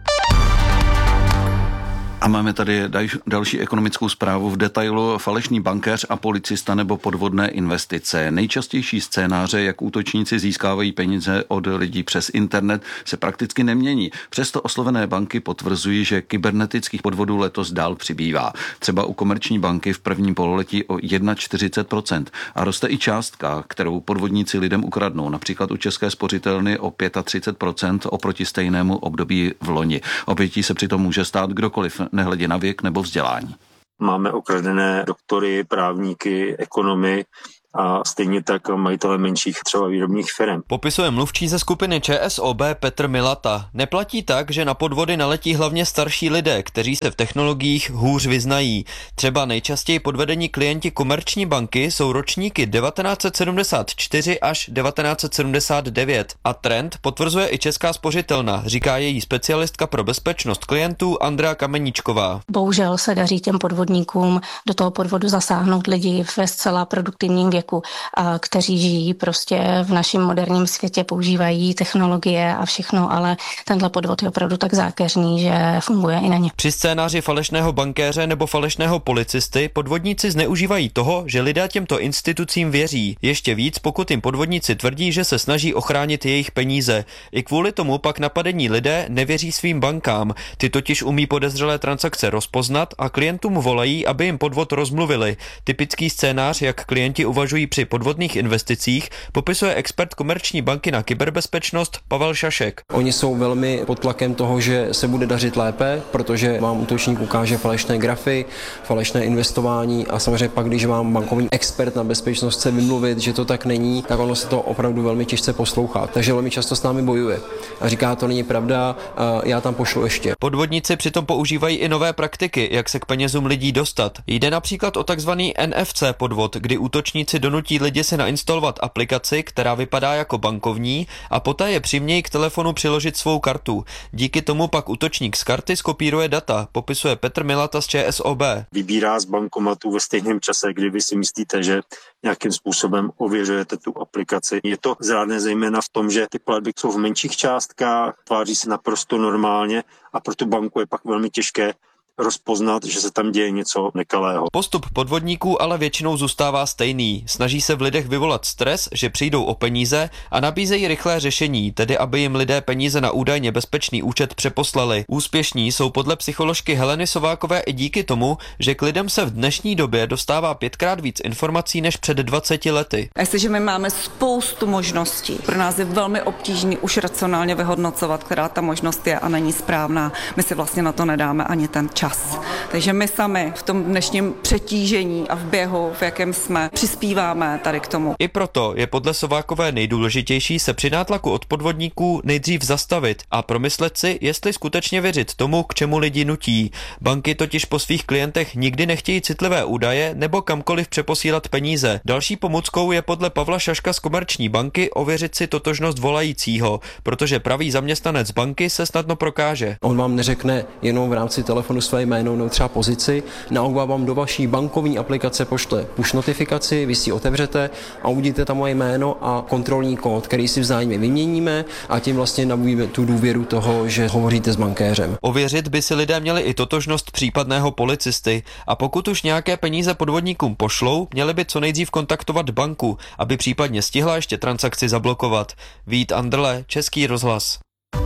A máme tady další ekonomickou zprávu v detailu. Falešný bankéř a policista nebo podvodné investice. Nejčastější scénáře, jak útočníci získávají peníze od lidí přes internet, se prakticky nemění. Přesto oslovené banky potvrzují, že kybernetických podvodů letos dál přibývá. Třeba u Komerční banky v prvním pololetí o čtyřicet jedna procent. A roste i částka, kterou podvodníci lidem ukradnou. Například u České spořitelny o třicet pět procent oproti stejnému období v loni. Obětí se přitom může stát kdokoliv, nehledě na věk nebo vzdělání. Máme okradené doktory, právníky, ekonomy a stejně tak majitele menších třeba výrobních firm. Popisuje mluvčí ze skupiny ČSOB Petr Milata. Neplatí tak, že na podvody naletí hlavně starší lidé, kteří se v technologiích hůř vyznají. Třeba nejčastěji podvedení klienti Komerční banky jsou ročníky devatenáct set sedmdesát čtyři až devatenáct set sedmdesát devět. A trend potvrzuje i Česká spořitelna, říká její specialistka pro bezpečnost klientů Andrea Kameníčková. Bohužel se daří těm podvodníkům do toho podvodu zasáhnout lidi ve zcela produktivním věku, a kteří žijí prostě v našem moderním světě, používají technologie a všechno, ale tenhle podvod je opravdu tak zákeřný, že funguje i na ně. Při scénáři falešného bankéře nebo falešného policisty podvodníci zneužívají toho, že lidé těmto institucím věří. Ještě víc, pokud jim podvodníci tvrdí, že se snaží ochránit jejich peníze. I kvůli tomu pak napadení lidé nevěří svým bankám. Ty totiž umí podezřelé transakce rozpoznat a klientům volají, aby jim podvod rozmluvili. Typický scénář, jak klienti uvažují při podvodných investicích, popisuje expert Komerční banky na kyberbezpečnost Pavel Šašek. Oni jsou velmi pod tlakem toho, že se bude dařit lépe, protože vám útočník ukáže falešné grafy, falešné investování a samozřejmě pak, když vám bankovní expert na bezpečnost chce vymluvit, že to tak není, tak ono se to opravdu velmi těžce poslouchá. Takže velmi často s námi bojuje a říká, to není pravda, já tam pošlu ještě. Podvodníci přitom používají i nové praktiky, jak se k penězům lidí dostat. Jde například o takzvaný N F C podvod, kdy útočníci donutí lidi si nainstalovat aplikaci, která vypadá jako bankovní, a poté je přimějí k telefonu přiložit svou kartu. Díky tomu pak útočník z karty skopíruje data, popisuje Petr Milata z ČSOB. Vybírá z bankomatu ve stejném čase, kdy vy si myslíte, že nějakým způsobem ověřujete tu aplikaci. Je to zrádné zejména v tom, že ty platby jsou v menších částkách, tváří se naprosto normálně a pro tu banku je pak velmi těžké rozpoznat, že se tam děje něco nekalého. Postup podvodníků ale většinou zůstává stejný. Snaží se v lidech vyvolat stres, že přijdou o peníze a nabízejí rychlé řešení, tedy aby jim lidé peníze na údajně bezpečný účet přeposlali. Úspěšní jsou podle psycholožky Heleny Sovákové i díky tomu, že k lidem se v dnešní době dostává pětkrát víc informací než před dvaceti lety. A jestliže my máme spoustu možností, pro nás je velmi obtížné už racionálně vyhodnocovat, která ta možnost je a není správná. My si vlastně na to nedáme ani ten čas. Takže my sami v tom dnešním přetížení a v běhu, v jakém jsme, přispíváme tady k tomu. I proto je podle Sovákové nejdůležitější se při nátlaku od podvodníků nejdřív zastavit a promyslet si, jestli skutečně věřit tomu, k čemu lidi nutí. Banky totiž po svých klientech nikdy nechtějí citlivé údaje nebo kamkoliv přeposílat peníze. Další pomůckou je podle Pavla Šaška z Komerční banky ověřit si totožnost volajícího, protože pravý zaměstnanec banky se snadno prokáže. On vám neřekne jenom v rámci telefonu své jméno nebo třeba pozici, naopak vám do vaší bankovní aplikace pošle push notifikaci, vy si otevřete a uvidíte tam moje jméno a kontrolní kód, který si vzájemně vyměníme a tím vlastně nabudíme tu důvěru toho, že hovoříte s bankéřem. Ověřit by si lidé měli i totožnost případného policisty a pokud už nějaké peníze podvodníkům pošlou, měli by co nejdřív kontaktovat banku, aby případně stihla ještě transakci zablokovat. Vít Andrle, Český rozhlas.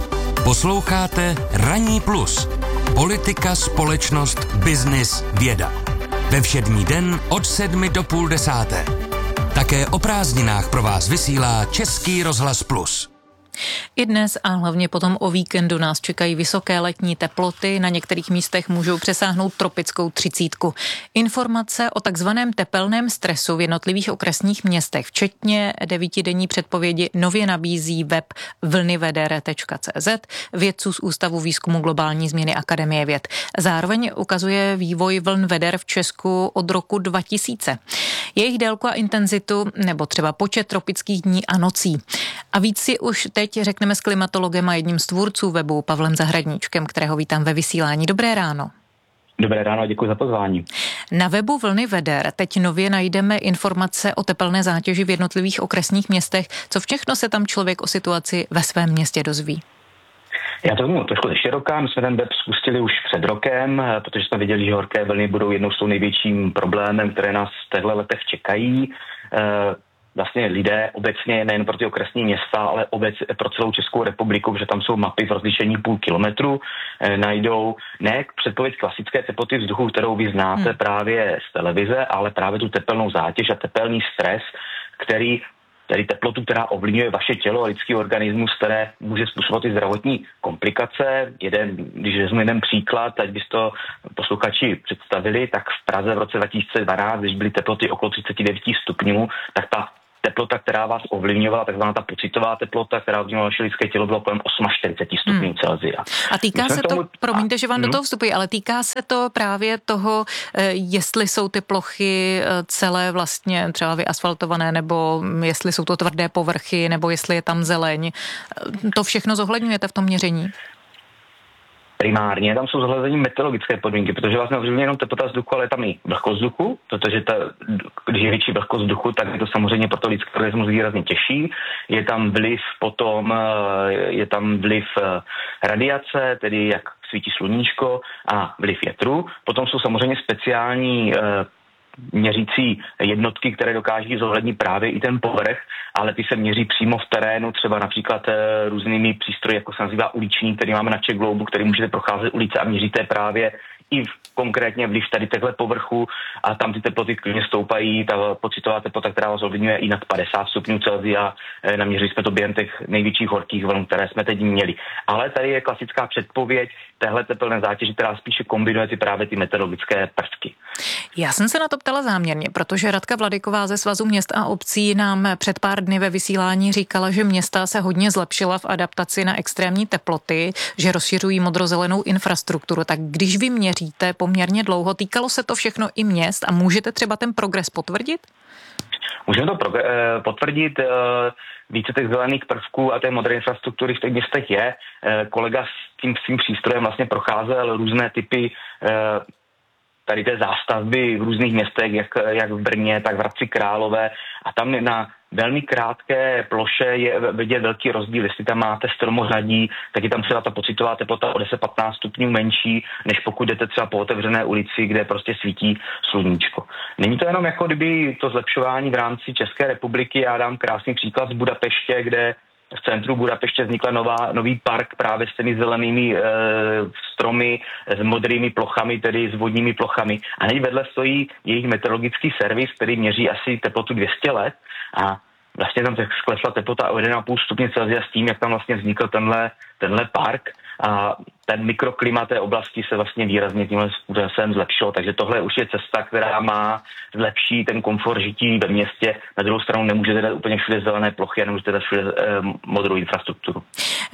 Posloucháte Ranní plus. Politika, společnost, biznis, věda. Ve všední den od sedmi do půl desáté. Také o prázdninách pro vás vysílá Český rozhlas plus. I dnes a hlavně potom o víkendu nás čekají vysoké letní teploty, na některých místech můžou přesáhnout tropickou třicítku. Informace o takzvaném tepelném stresu v jednotlivých okresních městech, včetně devítidenní předpovědi, nově nabízí web vlnyvedere tečka cé zet vědců z Ústavu výzkumu globální změny Akademie věd. Zároveň ukazuje vývoj vln veder v Česku od roku dva tisíce. Jejich délku a intenzitu nebo třeba počet tropických dní a nocí. A víc si už teď teď řekneme s klimatologem a jedním z tvůrců webu Pavlem Zahradníčkem, kterého vítám ve vysílání. Dobré ráno. Dobré ráno, děkuji za pozvání. Na webu Vlny veder teď nově najdeme informace o tepelné zátěži v jednotlivých okresních městech. Co všechno se tam člověk o situaci ve svém městě dozví? Já to vím trošku ze široká. My jsme ten web spustili už před rokem, protože jsme viděli, že horké vlny budou jednou z tou největším problémem, které nás v těchto letech čekají. Vlastně lidé obecně, nejen pro ty okresní města, ale obec, pro celou Českou republiku, protože tam jsou mapy v rozlišení půl kilometru, eh, najdou ne předpověď klasické teploty vzduchu, kterou vy znáte hmm. právě z televize, ale právě tu tepelnou zátěž a tepelný stres, který tedy teplotu, která ovlivňuje vaše tělo a lidský organismus, které může způsobovat i zdravotní komplikace. Jeden, když vezmu jeden příklad, ať byste to posluchači představili, tak v Praze v roce dva tisíce dvanáct, když byly teploty okolo třicet devět stupňů, tak ta teplota, která vás ovlivňovala, takzvaná ta pocitová teplota, která ovlivňovala vaše lidské tělo, bylo kolem čtyřicet osm stupňů hmm. Celsia. A týká se tomu, to, promiňte, že vám hmm. do toho vstupuji, ale týká se to právě toho, jestli jsou ty plochy celé vlastně třeba vyasfaltované, nebo jestli jsou to tvrdé povrchy, nebo jestli je tam zeleň. To všechno zohledňujete v tom měření? Primárně tam jsou zohledněny meteorologické podmínky, protože vlastně ovlivňuje jenom teplota vzduchu, ale je tam i vlhkost vzduchu, protože ta, když je větší vlhkost vzduchu, tak je to samozřejmě pro to lidský organismus výrazně těžší. Je tam vliv potom, je tam vliv radiace, tedy jak svítí sluníčko, a vliv větru. Potom jsou samozřejmě speciální měřící jednotky, které dokáží zohlednit právě i ten povrch, ale ty se měří přímo v terénu, třeba například e, různými přístroji, jako se nazývá uliční, který máme na Czech Globu, který můžete procházet ulice a měříte právě i v, konkrétně vliv tady těchto povrchu a tam ty teploty klidně stoupají, ta pocitová teplota, která vás ovlivňuje i nad padesát stupňů Celsia, e, naměřili jsme to během těch největších horkých vln, které jsme teď měli. Ale tady je klasická předpověď téhle tepelné zátěže, která spíše kombinuje ty právě ty meteorologické prvky. Já jsem se na to ptala záměrně, protože Radka Vladyková ze Svazu měst a obcí nám před pár dny ve vysílání říkala, že města se hodně zlepšila v adaptaci na extrémní teploty, že rozšiřují modrozelenou infrastrukturu. Tak když vy měříte poměrně dlouho, týkalo se to všechno i měst a můžete třeba ten progres potvrdit? Můžeme to progr- potvrdit. Více těch zelených prvků a té modré infrastruktury v těch městech je. Kolega s tím svým přístrojem vlastně procházel různé typy tady té zástavby v různých městech, jak, jak v Brně, tak v Hradci Králové, a tam na velmi krátké ploše je vidět velký rozdíl. Jestli tam máte stromořadí, tak je tam třeba ta pocitová teplota o deset patnáct stupňů menší, než pokud jdete třeba po otevřené ulici, kde prostě svítí sluníčko. Není to jenom jako kdyby to zlepšování v rámci České republiky. Já dám krásný příklad z Budapeště, kde v centru Budapeště vznikla nová, nový park právě s těmi zelenými e, stromy, s modrými plochami, tedy s vodními plochami. A hned vedle stojí jejich meteorologický servis, který měří asi teplotu dvě stě let, a vlastně tam sklesla teplota o jeden a půl stupně Celsia s tím, jak tam vlastně vznikl tenhle, tenhle park, a ten mikroklima té oblasti se vlastně výrazně tímhle způsobem zlepšilo. Takže tohle už je cesta, která má zlepší ten komfort žití ve městě. Na druhou stranu nemůžete dát úplně všude zelené plochy a nemůžete dát všude eh, modrou infrastrukturu.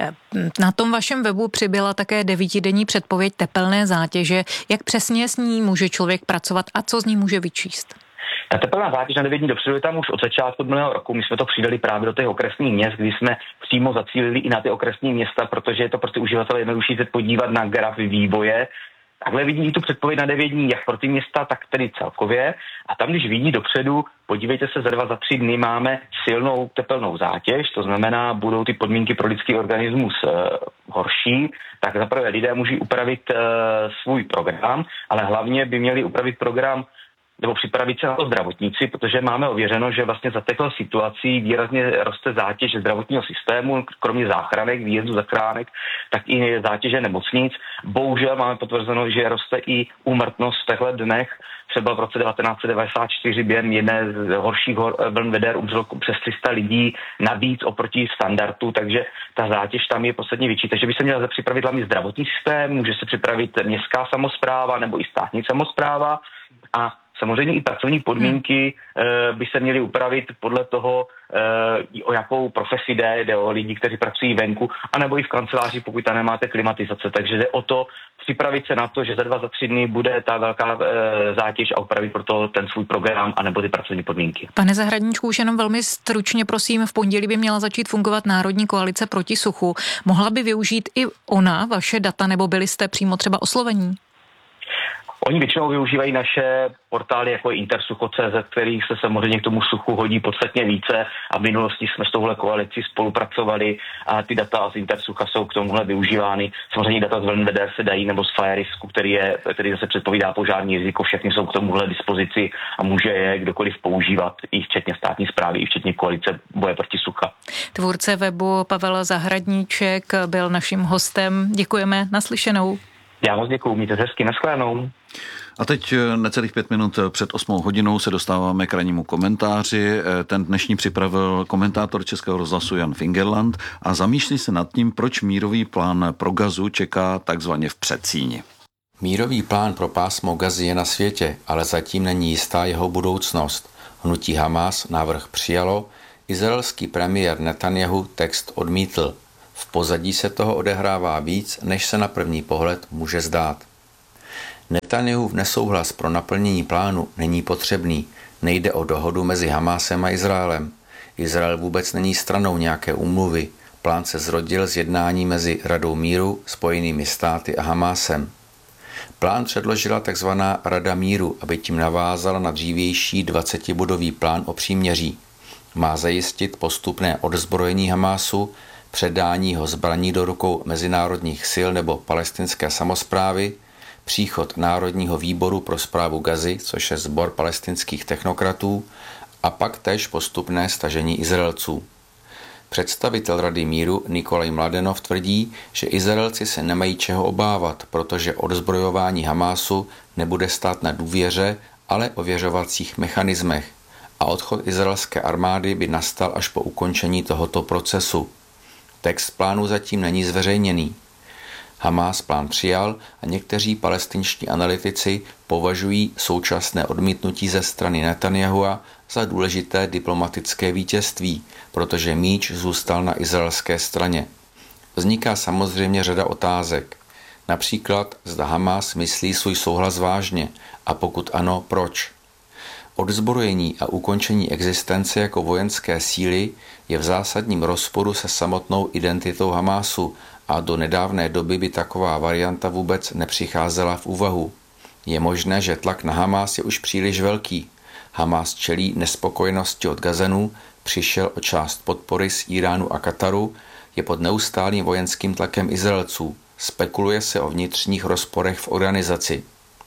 Na tom vašem webu přibyla také devítidenní předpověď tepelné zátěže. Jak přesně s ní může člověk pracovat a co z ní může vyčíst? Ta tepelná zátěž na devět dní dopředu je tam už od začátku minulého roku. My jsme to přidali právě do těch okresních měst, kdy jsme přímo zacílili i na ty okresní města, protože je to pro ty uživatele jednodušší se podívat na graf vývoje. Takhle vidí tu předpověď na devět dní, jak pro ty města, tak tedy celkově. A tam, když vidí dopředu, podívejte se, za dva, za tři dny máme silnou tepelnou zátěž, to znamená, budou ty podmínky pro lidský organismus e, horší, tak zaprvé lidé můžou upravit e, svůj program, ale hlavně by měli upravit program nebo připravit se na to zdravotníci, protože máme ověřeno, že vlastně za těchto situací výrazně roste zátěž zdravotního systému, kromě záchranek, výjezdu záchranek, tak i zátěže nemocnic. Bohužel máme potvrzeno, že roste i úmrtnost v těchto dnech. Třeba v roce devatenáct set devadesát čtyři během jedné z horších vln veder umřelo přes tři sta lidí navíc oproti standardu, takže ta zátěž tam je podstatně větší. Takže by se měla připravit hlavně zdravotní systém, může se připravit městská samospráva nebo i státní samospráva, a samozřejmě i pracovní podmínky by se měly upravit podle toho, o jakou profesi jde, jde o lidi, kteří pracují venku, anebo i v kanceláři, pokud tam nemáte klimatizace. Takže jde o to připravit se na to, že za dva, za tři dny bude ta velká zátěž a upravit proto ten svůj program anebo ty pracovní podmínky. Pane Zahradníčku, už jenom velmi stručně prosím, v pondělí by měla začít fungovat Národní koalice proti suchu. Mohla by využít i ona vaše data, nebo byli jste přímo třeba oslovení? Oni většinou využívají naše portály jako Intersucho tečka cé zet, kterých se samozřejmě k tomu suchu hodí podstatně více a v minulosti jsme s touhle koalicí spolupracovali a ty data z Intersucha jsou k tomuhle využívány. Samozřejmě data z Velnveder se dají nebo z Firerisku, který, je, který zase předpovídá požární riziko, všechny jsou k tomuhle dispozici a může je kdokoliv používat, i včetně státní správy, i včetně koalice boje proti sucha. Tvůrce webu Pavel Zahradníček byl naším hostem. Děkujeme, naslyšenou. Já moc děkuju, mějte hezky, nashledanou. A teď necelých pět minut před osmou hodinou se dostáváme k rannímu komentáři. Ten dnešní připravil komentátor Českého rozhlasu Jan Fingerland a zamýšlí se nad tím, proč mírový plán pro Gazu čeká takzvaně v předsíni. Mírový plán pro pásmo Gazy je na světě, ale zatím není jistá jeho budoucnost. Hnutí Hamas návrh přijalo, izraelský premiér Netanjahu text odmítl. V pozadí se toho odehrává víc, než se na první pohled může zdát. Netanjahův nesouhlas pro naplnění plánu není potřebný, nejde o dohodu mezi Hamásem a Izraelem. Izrael vůbec není stranou nějaké úmluvy, plán se zrodil z jednání mezi Radou míru, Spojenými státy a Hamásem. Plán předložila tzv. Rada míru, aby tím navázala na dřívější dvacetibodový plán o příměří. Má zajistit postupné odzbrojení Hamásu, předání ho zbraní do rukou mezinárodních sil nebo palestinské samosprávy, příchod Národního výboru pro správu Gazy, což je sbor palestinských technokratů, a pak též postupné stažení Izraelců. Představitel Rady míru Nikolaj Mladenov tvrdí, že Izraelci se nemají čeho obávat, protože odzbrojování Hamásu nebude stát na důvěře, ale ověřovacích mechanismech a odchod izraelské armády by nastal až po ukončení tohoto procesu. Text plánu zatím není zveřejněný. Hamás plán přijal a někteří palestinští analytici považují současné odmítnutí ze strany Netanjahua za důležité diplomatické vítězství, protože míč zůstal na izraelské straně. Vzniká samozřejmě řada otázek. Například, zda Hamás myslí svůj souhlas vážně a pokud ano, proč? Odzbrojení a ukončení existence jako vojenské síly je v zásadním rozporu se samotnou identitou Hamásu a do nedávné doby by taková varianta vůbec nepřicházela v úvahu. Je možné, že tlak na Hamás je už příliš velký. Hamás čelí nespokojenosti od Gazanů, přišel o část podpory z Iránu a Kataru, je pod neustálým vojenským tlakem Izraelců. Spekuluje se o vnitřních rozporech v organizaci.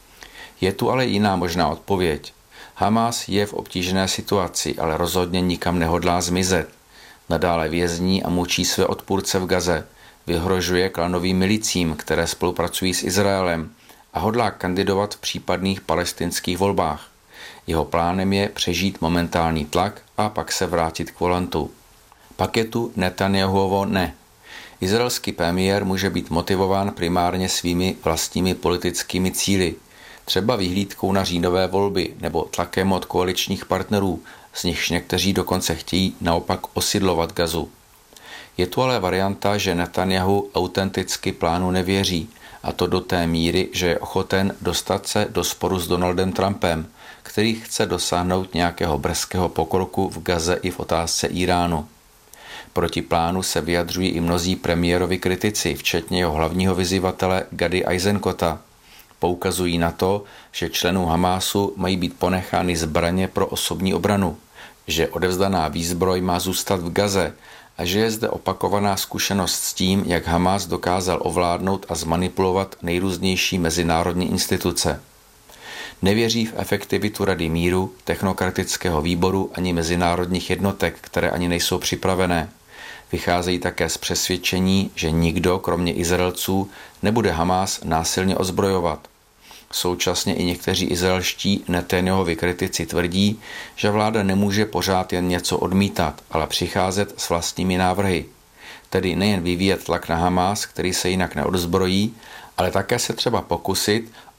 Je tu ale jiná možná odpověď. Hamás je v obtížné situaci, ale rozhodně nikam nehodlá zmizet. Nadále vězní a mučí své odpůrce v Gaze, vyhrožuje klanovým milicím, které spolupracují s Izraelem a hodlá kandidovat v případných palestinských volbách. Jeho plánem je přežít momentální tlak a pak se vrátit k volantu. Pak je tu Netanjahuovo ne. Izraelský premiér může být motivován primárně svými vlastními politickými cíli, třeba vyhlídkou na říjnové volby nebo tlakem od koaličních partnerů, z nichž někteří dokonce chtějí naopak osidlovat Gazu. Je tu ale varianta, že Netanjahu autenticky plánu nevěří, a to do té míry, že je ochoten dostat se do sporu s Donaldem Trumpem, který chce dosáhnout nějakého brzkého pokroku v Gaze i v otázce Iránu. Proti plánu se vyjadřují i mnozí premiérovi kritici, včetně jeho hlavního vyzývatele Gady Eisenkota. Poukazují na to, že členů Hamásu mají být ponechány zbraně pro osobní obranu, že odevzdaná výzbroj má zůstat v Gaze a že je zde opakovaná zkušenost s tím, jak Hamás dokázal ovládnout a zmanipulovat nejrůznější mezinárodní instituce. Nevěří v efektivitu Rady míru, technokratického výboru ani mezinárodních jednotek, které ani nejsou připravené. Vycházejí také z přesvědčení, že nikdo, kromě Izraelců, nebude Hamás násilně ozbrojovat. Současně i někteří izraelští Netanjahuovi kritici tvrdí, že vláda nemůže pořád jen něco odmítat, ale přicházet s vlastními návrhy. Tedy nejen vyvíjet tlak na Hamás, který se jinak neodzbrojí, ale také se třeba pokusit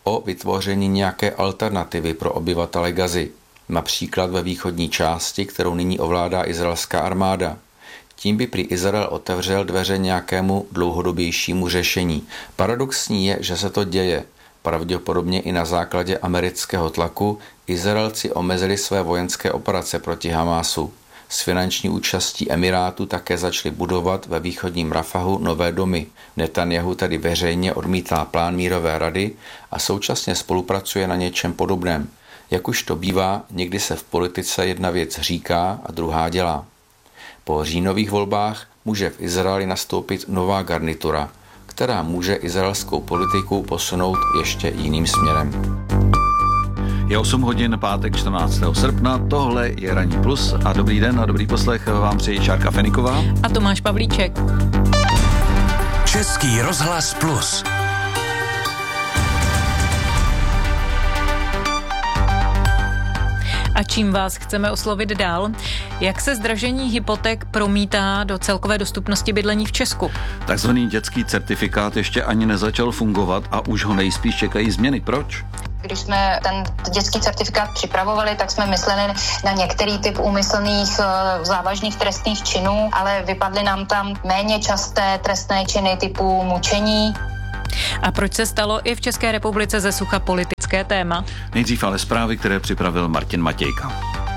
o vytvoření nějaké alternativy pro obyvatele Gazy, například ve východní části, kterou nyní ovládá izraelská armáda. Tím by prý Izrael otevřel dveře nějakému dlouhodobějšímu řešení. Paradoxní je, že se to děje. Pravděpodobně i na základě amerického tlaku Izraelci omezili své vojenské operace proti Hamásu. S finanční účastí Emirátu také začali budovat ve východním Rafahu nové domy. Netanjahu tedy veřejně odmítá plán mírové rady a současně spolupracuje na něčem podobném. Jak už to bývá, někdy se v politice jedna věc říká a druhá dělá. Po říjnových volbách může v Izraeli nastoupit nová garnitura, která může izraelskou politiku posunout ještě jiným směrem. Je osm hodin, pátek čtrnáctého srpna, tohle je Ranní plus a dobrý den a dobrý poslech vám přeji Šárka Feniková a Tomáš Pavlíček. Český rozhlas plus. A čím vás chceme oslovit dál? Jak se zdražení hypoték promítá do celkové dostupnosti bydlení v Česku? Takzvaný dětský certifikát ještě ani nezačal fungovat a už ho nejspíš čekají změny. Proč? Když jsme ten dětský certifikát připravovali, tak jsme mysleli na některý typ úmyslných závažných trestných činů, ale vypadly nám tam méně časté trestné činy typu mučení. A proč se stalo i v České republice ze sucha politické téma? Nejdřív ale zprávy, které připravil Martin Matějka.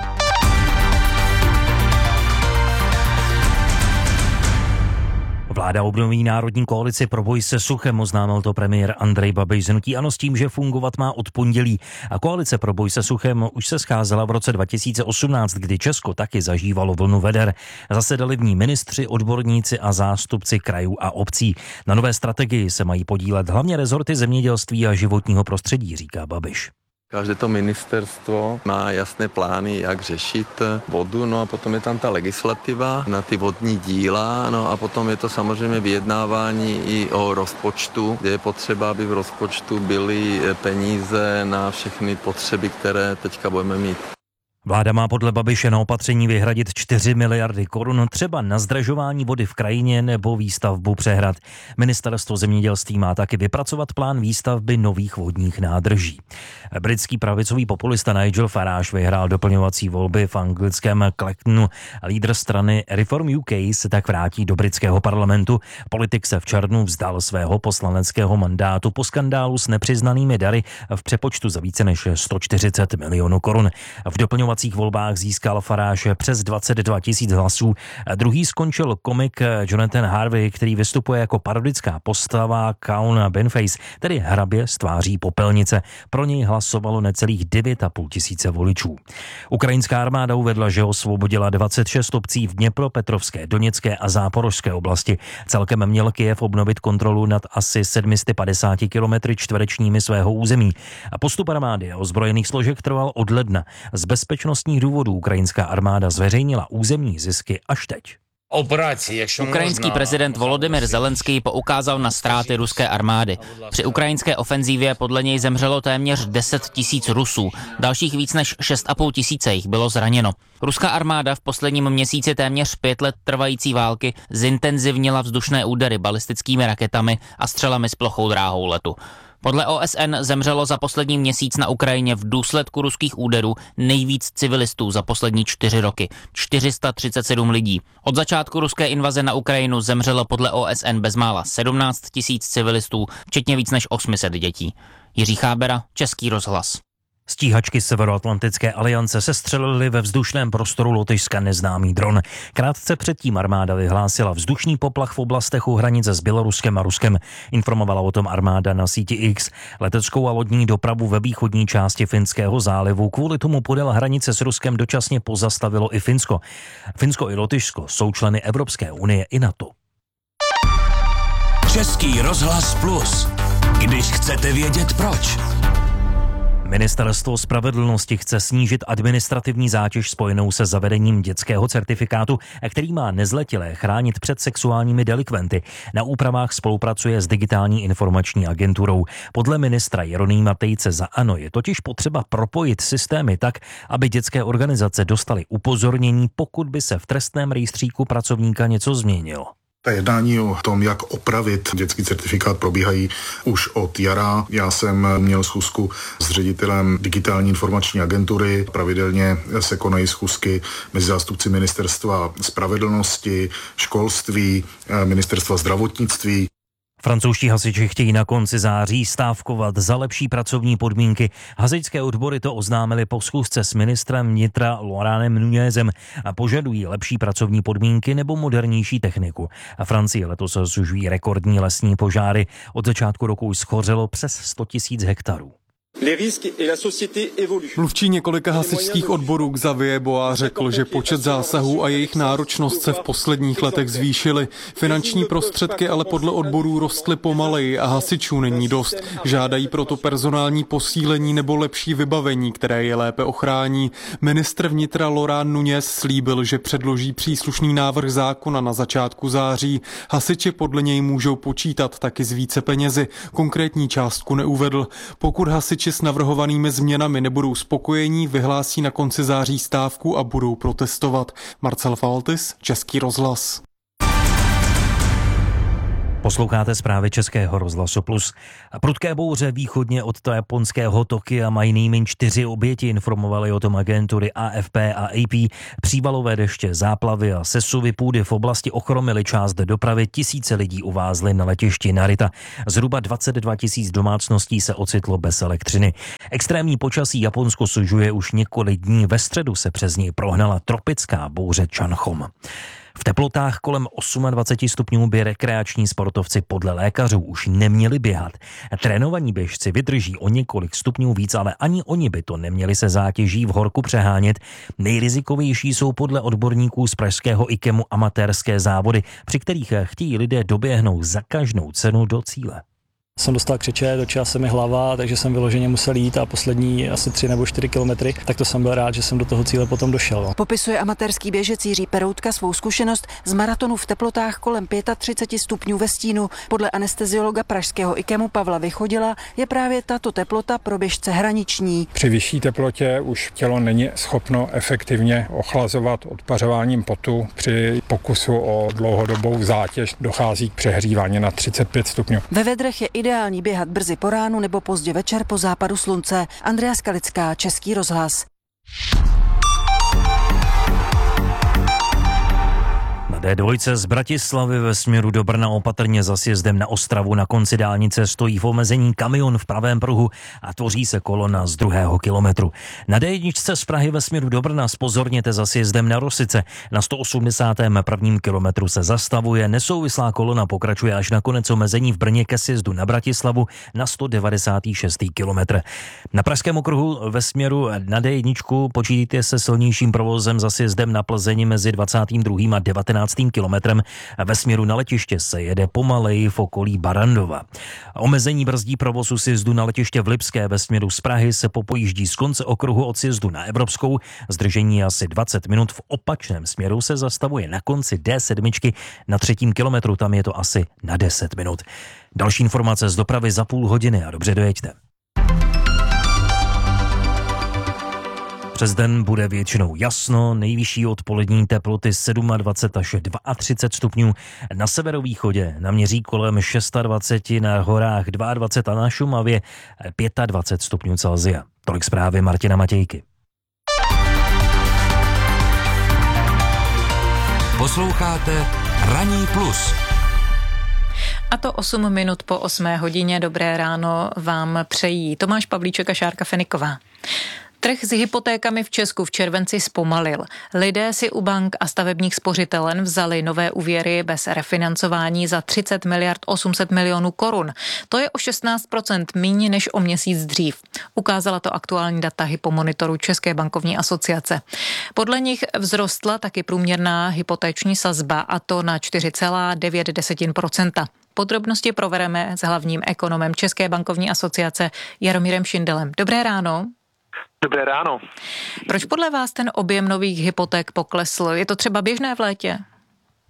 Vláda obnoví národní koalici pro boj se suchem, oznámil to premiér Andrej Babiš z hnutí ANO s tím, že fungovat má od pondělí. A koalice pro boj se suchem už se scházela v roce dva tisíce osmnáct, kdy Česko taky zažívalo vlnu veder. Zasedali v ní ministři, odborníci a zástupci krajů a obcí. Na nové strategii se mají podílet hlavně rezorty zemědělství a životního prostředí, říká Babiš. Každé to ministerstvo má jasné plány, jak řešit vodu, no a potom je tam ta legislativa na ty vodní díla, no a potom je to samozřejmě vyjednávání i o rozpočtu, kde je potřeba, aby v rozpočtu byly peníze na všechny potřeby, které teďka budeme mít. Vláda má podle Babiše na opatření vyhradit čtyři miliardy korun, třeba na zdražování vody v krajině nebo výstavbu přehrad. Ministerstvo zemědělství má taky vypracovat plán výstavby nových vodních nádrží. Britský pravicový populista Nigel Farage vyhrál doplňovací volby v anglickém Clactonu. Lídr strany Reform U K se tak vrátí do britského parlamentu. Politik se v červnu vzdal svého poslaneckého mandátu po skandálu s nepřiznanými dary v přepočtu za více než sto čtyřicet milionů korun. V doplňovacích volbách získal Farage přes dvacet dva tisíc hlasů. Druhý skončil komik Jonathan Harvey, který vystupuje jako parodická postava Count Baneface, tedy hrabě z tváří popelnice. Pro něj hlasovalo necelých devět a půl tisíce voličů. Ukrajinská armáda uvedla, že osvobodila dvacet šest obcí v Dněpropetrovské, Doněcké a Záporožské oblasti. Celkem měl Kyjev obnovit kontrolu nad asi sedm set padesát kilometry čtverečními svého území. A postup armády a ozbrojených složek trval od ledna. Z bezpečnostních důvodů ukrajinská armáda zveřejnila územní zisky až teď. Ukrajinský prezident Volodymyr Zelenský poukázal na ztráty ruské armády. Při ukrajinské ofenzívě podle něj zemřelo téměř deset tisíc Rusů, dalších víc než šest a půl tisíce jich bylo zraněno. Ruská armáda v posledním měsíci téměř pět let trvající války zintenzivnila vzdušné údery balistickými raketami a střelami s plochou dráhou letu. Podle O S N zemřelo za poslední měsíc na Ukrajině v důsledku ruských úderů nejvíc civilistů za poslední čtyři roky, čtyři sta třicet sedm lidí. Od začátku ruské invaze na Ukrajinu zemřelo podle O S N bezmála sedmnáct tisíc civilistů, včetně víc než osm set dětí. Jiří Chábera, Český rozhlas. Stíhačky Severoatlantické aliance sestřelily ve vzdušném prostoru Lotyšska neznámý dron. Krátce předtím armáda vyhlásila vzdušný poplach v oblastech u hranice s Běloruskem a Ruskem. Informovala o tom armáda na síti X. Leteckou a lodní dopravu ve východní části Finského zálivu kvůli tomu podél hranice s Ruskem dočasně pozastavilo i Finsko. Finsko i Lotyšsko jsou členy Evropské unie i NATO. Český rozhlas plus. Když chcete vědět proč. Ministerstvo spravedlnosti chce snížit administrativní zátěž spojenou se zavedením dětského certifikátu, který má nezletilé chránit před sexuálními delikventy. Na úpravách spolupracuje s Digitální informační agenturou. Podle ministra Jeronýma Tejce za ANO je totiž potřeba propojit systémy tak, aby dětské organizace dostaly upozornění, pokud by se v trestném rejstříku pracovníka něco změnilo. Ta jednání o tom, jak opravit dětský certifikát, probíhají už od jara. Já jsem měl schůzku s ředitelem digitální informační agentury. Pravidelně se konají schůzky mezi zástupci ministerstva spravedlnosti, školství, ministerstva zdravotnictví. Francouzští hasiči chtějí na konci září stávkovat za lepší pracovní podmínky. Hasičské odbory to oznámili po schůzce s ministrem vnitra Laurenem Nunezem a požadují lepší pracovní podmínky nebo modernější techniku. A Francii letos sužují rekordní lesní požáry. Od začátku roku už schořelo přes sto tisíc hektarů. Mluvčí několika hasičských odborů Xavier Bois řekl, že počet zásahů a jejich náročnost se v posledních letech zvýšily. Finanční prostředky ale podle odborů rostly pomaleji a hasičů není dost. Žádají proto personální posílení nebo lepší vybavení, které je lépe ochrání. Ministr vnitra Laurent Nunez slíbil, že předloží příslušný návrh zákona na začátku září. Hasiči podle něj můžou počítat taky z více penězi. Konkrétní částku neuvedl. Pokud hasiči s navrhovanými změnami nebudou spokojení, vyhlásí na konci září stávku a budou protestovat. Marcel Faltis, Český rozhlas. Posloucháte zprávy Českého rozhlasu Plus. Prudké bouře východně od japonského Tokia mají nejméně čtyři oběti, informovaly o tom agentury A F P a A P. Přívalové deště, záplavy a sesuvy půdy v oblasti ochromily část dopravy, tisíce lidí uvázly na letišti Narita. Zhruba dvacet dva tisíc domácností se ocitlo bez elektřiny. Extrémní počasí Japonsko sužuje už několik dní. Ve středu se přes něj prohnala tropická bouře Chanchom. V teplotách kolem dvacet osm stupňů by rekreační sportovci podle lékařů už neměli běhat. Trénovaní běžci vydrží o několik stupňů víc, ale ani oni by to neměli se zátěží v horku přehánět. Nejrizikovější jsou podle odborníků z pražského IKEMu amatérské závody, při kterých chtějí lidé doběhnout za každou cenu do cíle. Jsem dostal křeče, dočila se mi hlava, takže jsem vyloženě musel jít a poslední asi tři nebo čtyři kilometry, tak to jsem byl rád, že jsem do toho cíle potom došel. Popisuje amatérský běžec Jiří Peroutka svou zkušenost z maratonu v teplotách kolem třicet pět stupňů ve stínu. Podle anesteziologa pražského IKEMu Pavla Vychodila je právě tato teplota pro běžce hraniční. Při vyšší teplotě už tělo není schopno efektivně ochlazovat odpařováním potu. Při pokusu o dlouhodobou zátěž dochází k přehřívání na třicet pět stupňů. Ve vedrech je ideální běhat brzy po ránu nebo pozdě večer po západu slunce. Andrea Skalická, Český rozhlas. Na D dva z Bratislavy ve směru do Brna opatrně za sjezdem na Ostravu na konci dálnice stojí v omezení kamion v pravém pruhu a tvoří se kolona z druhého kilometru. Na D jedna z Prahy ve směru do Brna zpozorněte za sjezdem na Rosice. Na sto osmdesátém prvním kilometru se zastavuje, nesouvislá kolona pokračuje až na konec omezení v Brně ke sjezdu na Bratislavu na sto devadesátém šestém kilometru. Na pražském okruhu ve směru na D jedna počítejte se silnějším provozem za sjezdem na Plzeň mezi dvacátým druhým a devatenáctým kilometrem. Ve směru na letiště se jede pomaleji v okolí Barandova. Omezení brzdí provozu sjezdu na letiště v Lipské ve směru z Prahy se popojíždí z konce okruhu od sjezdu na Evropskou. Zdržení asi dvacet minut, v opačném směru se zastavuje na konci D sedm. Na třetím kilometru tam je to asi na deset minut. Další informace z dopravy za půl hodiny a dobře dojeďte. Přes den bude většinou jasno, nejvyšší odpolední teploty dvacet sedm až třicet dva stupňů. Na severovýchodě naměří kolem dvacet šest, na horách dvacet dva a na Šumavě dvacet pět stupňů Celsia. Tolik zprávy Martina Matějky. Posloucháte Ranní plus. A to osm minut po osmé hodině. Dobré ráno vám přejí Tomáš Pavlíček a Šárka Feniková. Trh s hypotékami v Česku v červenci zpomalil. Lidé si u bank a stavebních spořitelen vzali nové úvěry bez refinancování za třicet miliard osm set milionů korun. To je o šestnáct procent míň než o měsíc dřív. Ukázala to aktuální data Hypomonitoru České bankovní asociace. Podle nich vzrostla taky průměrná hypotéční sazba, a to na čtyři celá devět procenta. Podrobnosti provedeme s hlavním ekonomem České bankovní asociace Jaromírem Šindelem. Dobré ráno. Dobré ráno. Proč podle vás ten objem nových hypoték poklesl? Je to třeba běžné v létě?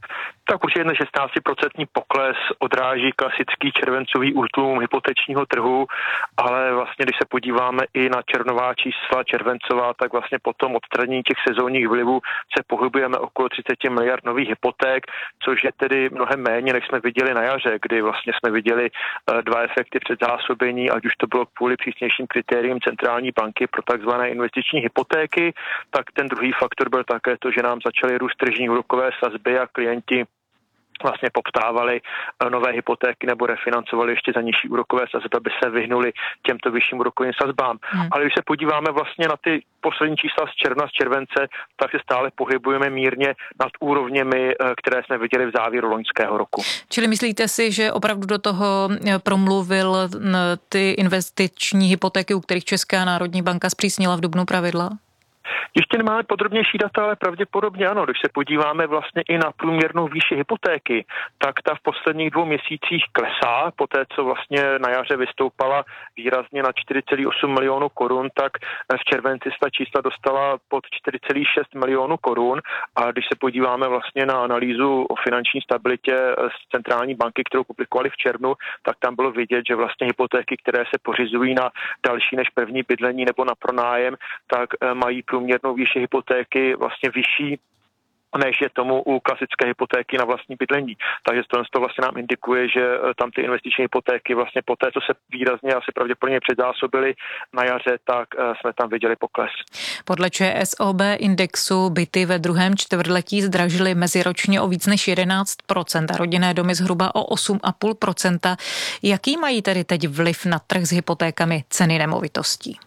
Tak určitě ten šestnáct procent pokles odráží klasický červencový útlum hypotečního trhu, ale vlastně, když se podíváme i na červnová čísla, červencová, tak vlastně potom odstranění těch sezónních vlivů se pohybujeme okolo třicet miliard nových hypoték, což je tedy mnohem méně, než jsme viděli na jaře, kdy vlastně jsme viděli dva efekty předzásobení, ať už to bylo kvůli přísnějším kritériím centrální banky pro takzvané investiční hypotéky, tak ten druhý faktor byl také to, že nám začaly růst tržní úrokové sazby a klienti vlastně poptávali nové hypotéky nebo refinancovali ještě za nižší úrokové sazby, aby se vyhnuli těmto vyšším úrokovým sazbám. Hmm. Ale když se podíváme vlastně na ty poslední čísla z června, z července, tak se stále pohybujeme mírně nad úrovněmi, které jsme viděli v závěru loňského roku. Čili myslíte si, že opravdu do toho promluvil ty investiční hypotéky, u kterých Česká národní banka zpřísnila v dubnu pravidla? Ještě nemáme podrobnější data, ale pravděpodobně ano. Když se podíváme vlastně i na průměrnou výši hypotéky, tak ta v posledních dvou měsících klesá. Poté, co vlastně na jaře vystoupala výrazně na čtyři celá osm milionů korun, tak v červenci se ta čísla dostala pod čtyři celá šest milionů korun. A když se podíváme vlastně na analýzu o finanční stabilitě z centrální banky, kterou publikovali v červnu, tak tam bylo vidět, že vlastně hypotéky, které se pořizují na další než první bydlení nebo na pronájem, tak mají průměrnou výši hypotéky vlastně vyšší, než je tomu u klasické hypotéky na vlastní bydlení. Takže to vlastně nám indikuje, že tam ty investiční hypotéky vlastně po té, co se výrazně asi pravděpodobně předzásobily na jaře, tak jsme tam viděli pokles. Podle ČSOB indexu byty ve druhém čtvrtletí zdražily meziročně o víc než jedenáct procent a rodinné domy zhruba o osm celá pět procenta. Jaký mají tedy teď vliv na trh s hypotékami ceny nemovitostí?